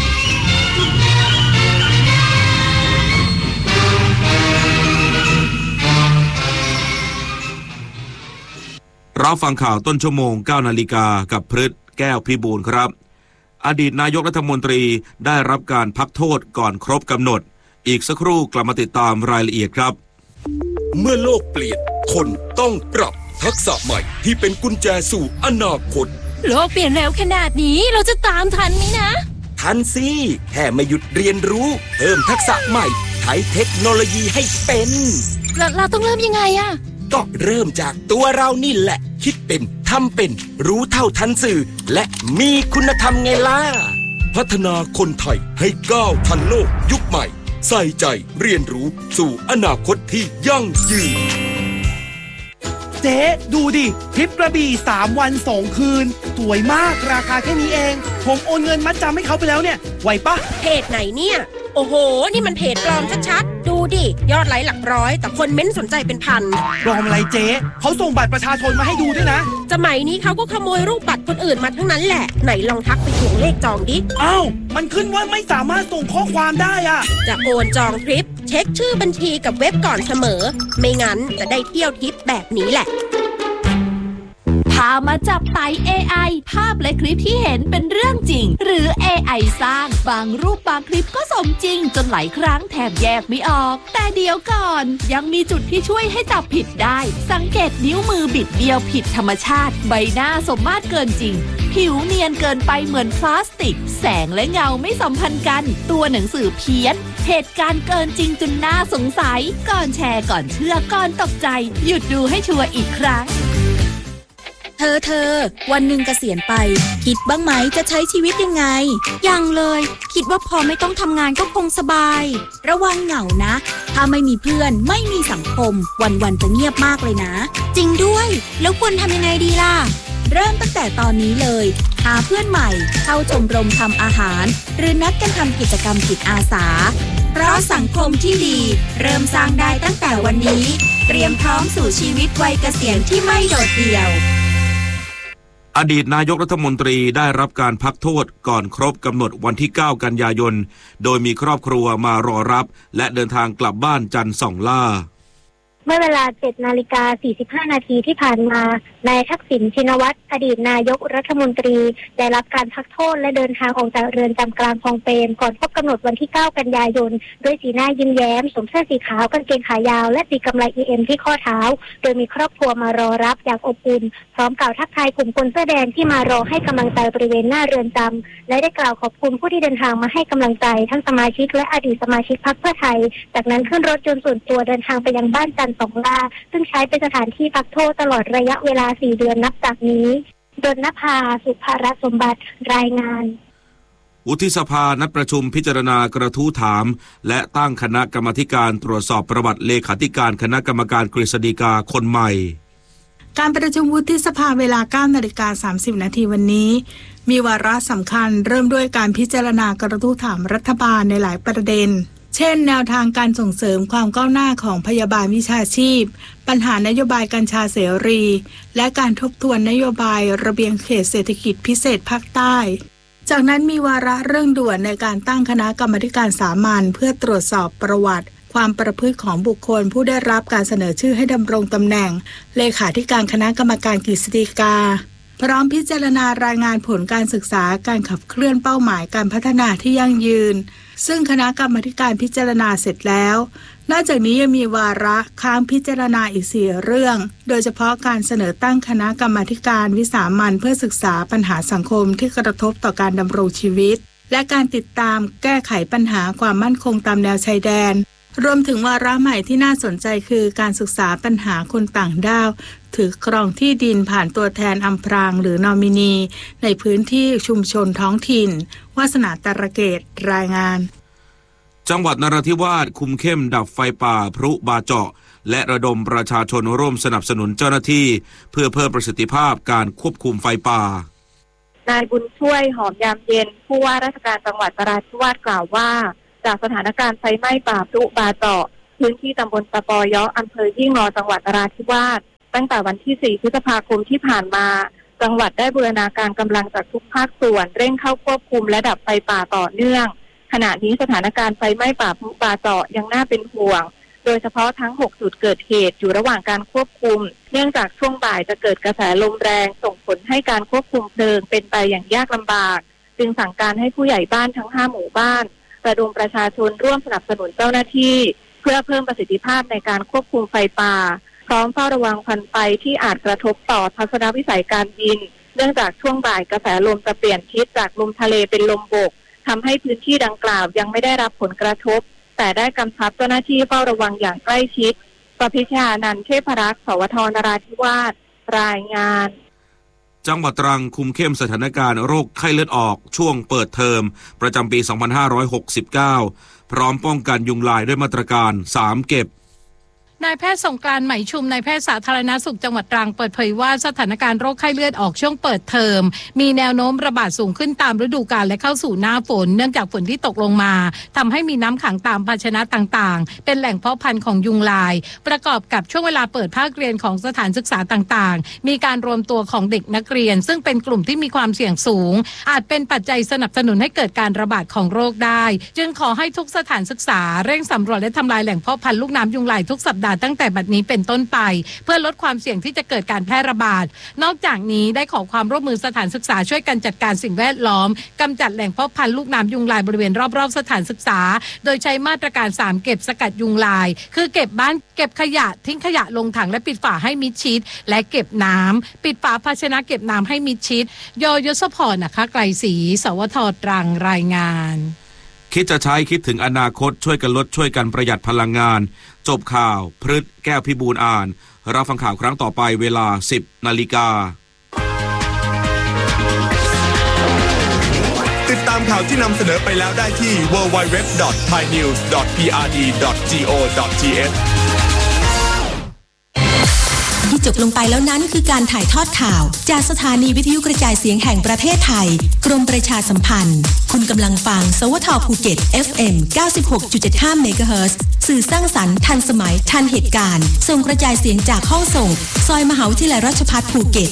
รับฟังข่าวต้นชั่วโมง 9 นาฬิกากับพฤทธิ์แก้วพิบูลครับอดีตนายกรัฐมนตรีได้รับการพักโทษก่อนครบกำหนดอีกสักครู่กลับมาติดตามรายละเอียดครับเมื่อโลกเปลี่ยนคนต้องปรับทักษะใหม่ที่เป็นกุญแจสู่อนาคตโลกเปลี่ยนเร็วขนาดนี้เราจะตามทันไหมนะทันสิแค่ไม่หยุดเรียนรู้เพิ่มทักษะใหม่ใช้เทคโนโลยีให้เป็นเราต้องเริ่มยังไงอะก็เริ่มจากตัวเรานี่แหละคิดเป็นทำเป็นรู้เท่าทันสื่อและมีคุณธรรมไงล่ะพัฒนาคนไทยให้ก้าวทันโลกยุคใหม่ใส่ใจเรียนรู้สู่อนาคตที่ยั่งยืนเจ๊ดูดิทริปกระบี่3 วัน 2 คืนสวยมากราคาแค่นี้เองผมโอนเงินมัดจำให้เขาไปแล้วเนี่ยไหวปะเพจไหนเนี่ยโอ้โหนี่มันเพจปลอมชัดๆดูดิยอดไลค์หลักร้อยแต่คนเม้นสนใจเป็นพันปลอมอะไรเจ๊เขาส่งบัตรประชาชนมาให้ดูด้วยนะสมัยนี้เขาก็ขโมยรูปบัตรคนอื่นมาทั้งนั้นแหละไหนลองทักไปทวงเลขจองดิอ้าวมันขึ้นว่าไม่สามารถส่งข้อความได้อะจะโอนจองทริปเช็คชื่อบัญชีกับเว็บก่อนเสมอไม่งั้นจะได้เที่ยวทริปแบบนี้แหละพามาจับไต่ AI ภาพและคลิปที่เห็นเป็นเรื่องจริงหรือ AI สร้างบางรูปบางคลิปก็สมจริงจนหลายครั้งแทบแยกไม่ออกแต่เดี๋ยวก่อนยังมีจุดที่ช่วยให้จับผิดได้สังเกตนิ้วมือบิดเบี้ยวผิดธรรมชาติใบหน้าสมมาตรเกินจริงผิวเนียนเกินไปเหมือนพลาสติกแสงและเงาไม่สัมพันธ์กันตัวหนังสือเพี้ยนเหตุการณ์เกินจริงจนน่าสงสัยก่อนแชร์ก่อนเชื่อก่อนตกใจหยุดดูให้ชัวร์อีกครั้งเธอวันหนึ่งเกษียณไปคิดบ้างไหมจะใช้ชีวิตยังไงยังเลยคิดว่าพอไม่ต้องทำงานก็คงสบายระวังเหงานะถ้าไม่มีเพื่อนไม่มีสังคมวันๆจะเงียบมากเลยนะจริงด้วยแล้วควรทำยังไงดีล่ะเริ่มตั้งแต่ตอนนี้เลยหาเพื่อนใหม่เข้าชมรมทำอาหารหรือนัดกันทำกิจกรรมจิตอาสาเพราะสังคมที่ดีเริ่มสร้างได้ตั้งแต่วันนี้เตรียมพร้อมสู่ชีวิตวัยเกษียณที่ไม่โดดเดี่ยวอดีตนายกรัฐมนตรีได้รับการพักโทษก่อนครบกำหนดวันที่ 9 กันยายนโดยมีครอบครัวมารอรับและเดินทางกลับบ้านจันทร์ส่องล่าเมื่อเวลา 7:45 นาทีที่ผ่านมานายทักษิณชินวัตรอดีตนายกรัฐมนตรีได้รับการพักโทษและเดินทางออกจากเรือนจำกลางคลองเปรมก่อนครบกำหนดวันที่ 9 กันยายนด้วยสีหน้ายิ้มแย้มสวมเสื้อสีขาวกางเกงขายาวและสีกำไล EM ที่ข้อเท้าโดยมีครอบครัวมารอรับอย่างอบอุ่นพร้อมกล่าวทักทายกลุ่มคนเสื้อแดงที่มารอให้กำลังใจบริเวณหน้าเรือนจำและได้กล่าวขอบคุณผู้ที่เดินทางมาให้กำลังใจทั้งสมาชิกและอดีตสมาชิกพรรคเพื่อไทยจากนั้นขึ้นรถยนต์ส่วนตัวเดินทางไปยังบ้านจันทร์สองล่าซึ่งใช้เป็นสถานที่พักโทษตลอดระยะเวลา 4 เดือนนับจากนี้ดลนภา สุภรสมบัติรายงานวุฒิสภานัดประชุมพิจารณากระทู้ถามและตั้งคณะกรรมาธิการตรวจสอบประวัติเลขาธิการคณะกรรมการกฤษฎีกาคนใหม่การประชุมวุฒิสภาเวลา 9:30 นาทีวันนี้มีวาระสำคัญเริ่มด้วยการพิจารณากระทู้ถามรัฐบาลในหลายประเด็นเช่นแนวทางการส่งเสริมความก้าวหน้าของพยาบาลวิชาชีพปัญหานโยบายกัญชาเสรีและการทบทวนนโยบายระเบียงเขตเศรษฐกิจพิเศษภาคใต้จากนั้นมีวาระเร่งด่วนในการตั้งคณะกรรมาการสามัญเพื่อตรวจสอบประวัติความประพฤติของบุคคลผู้ได้รับการเสนอชื่อให้ดำรงตำแหน่งเลขาธิการคณะกรรมการกฤษฎีกาพร้อมพิจารณารายงานผลการศึกษาการขับเคลื่อนเป้าหมายการพัฒนาที่ยั่งยืนซึ่งคณะกรรมาการพิจารณาเสร็จแล้วนอกจากนี้ยังมีวาระค้างพิจารณาอีก4เรื่องโดยเฉพาะการเสนอตั้งคณะกรรมาการวิสามัญเพื่อศึกษาปัญหาสังคมที่กระทบต่อการดำรงชีวิตและการติดตามแก้ไขปัญหาความมั่นคงตามแนวชายแดนรวมถึงวาระใหม่ที่น่าสนใจคือการศึกษาปัญหาคนต่างด้าวถือครองที่ดินผ่านตัวแทนอำพรางหรือนอมินีในพื้นที่ชุมชนท้องถิ่นวาสนาตระเกตรายงานจังหวัดนราธิวาสคุมเข้มดับไฟป่าพรุบาเจาะและระดมประชาชนร่วมสนับสนุนเจ้าหน้าที่เพื่อเพิ่มประสิทธิภาพการควบคุมไฟป่านายบุญช่วยหอมยามเย็นผู้ว่าราชการจังหวัดนราธิวาสกล่าวว่าจากสถานการณ์ไฟไหม้ป่าพรุบาเจาะพื้นที่ตำบลตะปอยออำเภอยี่งอจังหวัดนราธิวาสตั้งแต่วันที่4 พฤษภาคมที่ผ่านมาจังหวัดได้บูรณาการกำลังจากทุกภาคส่วนเร่งเข้าควบคุมและดับไฟป่าต่อเนื่องขณะนี้สถานการณ์ไฟไหม้ป่าพรุบาเจาะยังน่าเป็นห่วงโดยเฉพาะทั้ง6จุดเกิดเหตุอยู่ระหว่างการควบคุมเนื่องจากช่วงบ่ายจะเกิดกระแสลมแรงส่งผลให้การควบคุมเพลิงเป็นไปอย่างยากลำบากจึงสั่งการให้ผู้ใหญ่บ้านทั้ง5หมู่บ้านระดมประชาชนร่วมสนับสนุนเจ้าหน้าที่เพื่อเพิ่มประสิทธิภาพในการควบคุมไฟป่าพร้อมเฝ้าระวังควันไฟที่อาจกระทบต่อทัศนวิสัยการบินเนื่องจากช่วงบ่ายกระแสลมจะเปลี่ยนทิศจากลมทะเลเป็นลมบกทำให้พื้นที่ดังกล่าวยังไม่ได้รับผลกระทบแต่ได้กำชับเจ้าหน้าที่เฝ้าระวังอย่างใกล้ชิดประพิชานันท์เทพรักษ์สวทนราธิวาสรายงานจังหวัดตรังคุมเข้มสถานการณ์โรคไข้เลือดออกช่วงเปิดเทอมประจำปี 2569 พร้อมป้องกันยุงลายด้วยมาตรการ3เก็บนายแพทย์สงกรานต์ไหมชุมนายแพทย์สาธารณสุขจังหวัดตรังเปิดเผยว่าสถานการณ์โรคไข้เลือดออกช่วงเปิดเทอมมีแนวโน้มระบาดสูงขึ้นตามฤดูกาลและเข้าสู่หน้าฝนเนื่องจากฝนที่ตกลงมาทำให้มีน้ำขังตามภาชนะต่างๆเป็นแหล่งเพาะพันธุ์ของยุงลายประกอบกับช่วงเวลาเปิดภาคเรียนของสถานศึกษาต่างๆมีการรวมตัวของเด็กนักเรียนซึ่งเป็นกลุ่มที่มีความเสี่ยงสูงอาจเป็นปัจจัยสนับสนุนให้เกิดการระบาดของโรคได้จึงขอให้ทุกสถานศึกษาเร่งสำรวจและทำลายแหล่งเพาะพันธุ์ลูกน้ำยุงลายทุกสัปดาห์ตั้งแต่บัดนี้เป็นต้นไปเพื่อลดความเสี่ยงที่จะเกิดการแพร่ระบาดนอกจากนี้ได้ขอความร่วมมือสถานศึกษาช่วยกันจัดการสิ่งแวดล้อมกำจัดแหล่งเพาะพันธุ์ลูกน้ำยุงลายบริเวณรอบๆสถานศึกษาโดยใช้มาตรการ3เก็บสกัดยุงลายคือเก็บบ้านเก็บขยะทิ้งขยะลงถังและปิดฝาให้มิดชิดและเก็บน้ำปิดฝาภาชนะเก็บน้ำให้มิดชิดยศพรนะคะไกลศรีสวทตรังรายงานคิดจะใช้คิดถึงอนาคตช่วยกันลดช่วยกันประหยัดพลังงานจบข่าวพฤษแก้วพิบูลอ่านรับฟังข่าวครั้งต่อไปเวลา 10 นาฬิกาติดตามข่าวที่นำเสนอไปแล้วได้ที่ www.thainews.prd.go.th ที่จบลงไปแล้วนั้นคือการถ่ายทอดข่าวจากสถานีวิทยุกระจายเสียงแห่งประเทศไทยกรมประชาสัมพันธ์คุณกำลังฟังสวทภูเก็ต FM 96.75 เมกะเฮิรตซ์สื่อสร้างสรรค์ทันสมัยทันเหตุการณ์ส่งกระจายเสียงจากห้องส่งซอยมหาวิทยาลัยราชภัฏภูเก็ต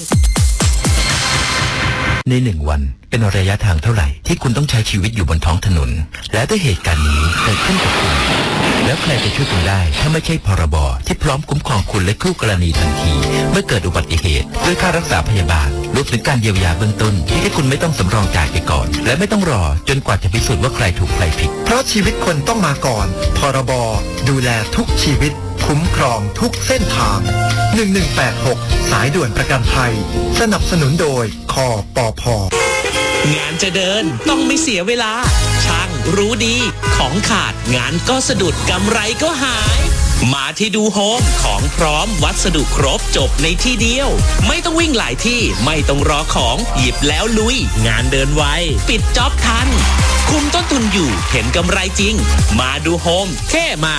ใน1 วันเป็นระยะทางเท่าไหร่ที่คุณต้องใช้ชีวิตอยู่บนท้องถนนและถ้าเหตุการณ์นี้เกิดขึ้นกับคุณแล้วใครจะช่วยคุณได้ถ้าไม่ใช่พรบที่พร้อมคุ้มครองคุณและคู่กรณีทันทีเมื่อเกิดอุบัติเหตุด้วยค่ารักษาพยาบาลรวมถึงการเยียวยาเบื้องต้นที่คุณไม่ต้องสำรองจ่ายไปก่อนและไม่ต้องรอจนกว่าจะพิสูจน์ว่าใครถูกใครผิดเพราะชีวิตคนต้องมาก่อนพรบดูแลทุกชีวิตคุ้มครองทุกเส้นทาง1186สายด่วนประกันภัยสนับสนุนโดยคปภ. งานจะเดินต้องไม่เสียเวลาช่างรู้ดีของขาดงานก็สะดุดกำไรก็หายมาที่ดูโฮมของพร้อมวัสดุครบจบในที่เดียวไม่ต้องวิ่งหลายที่ไม่ต้องรอของหยิบแล้วลุยงานเดินไวปิดจ็อบทันคุมต้นทุนอยู่เห็นกำไรจริงมาดูโฮมแค่มา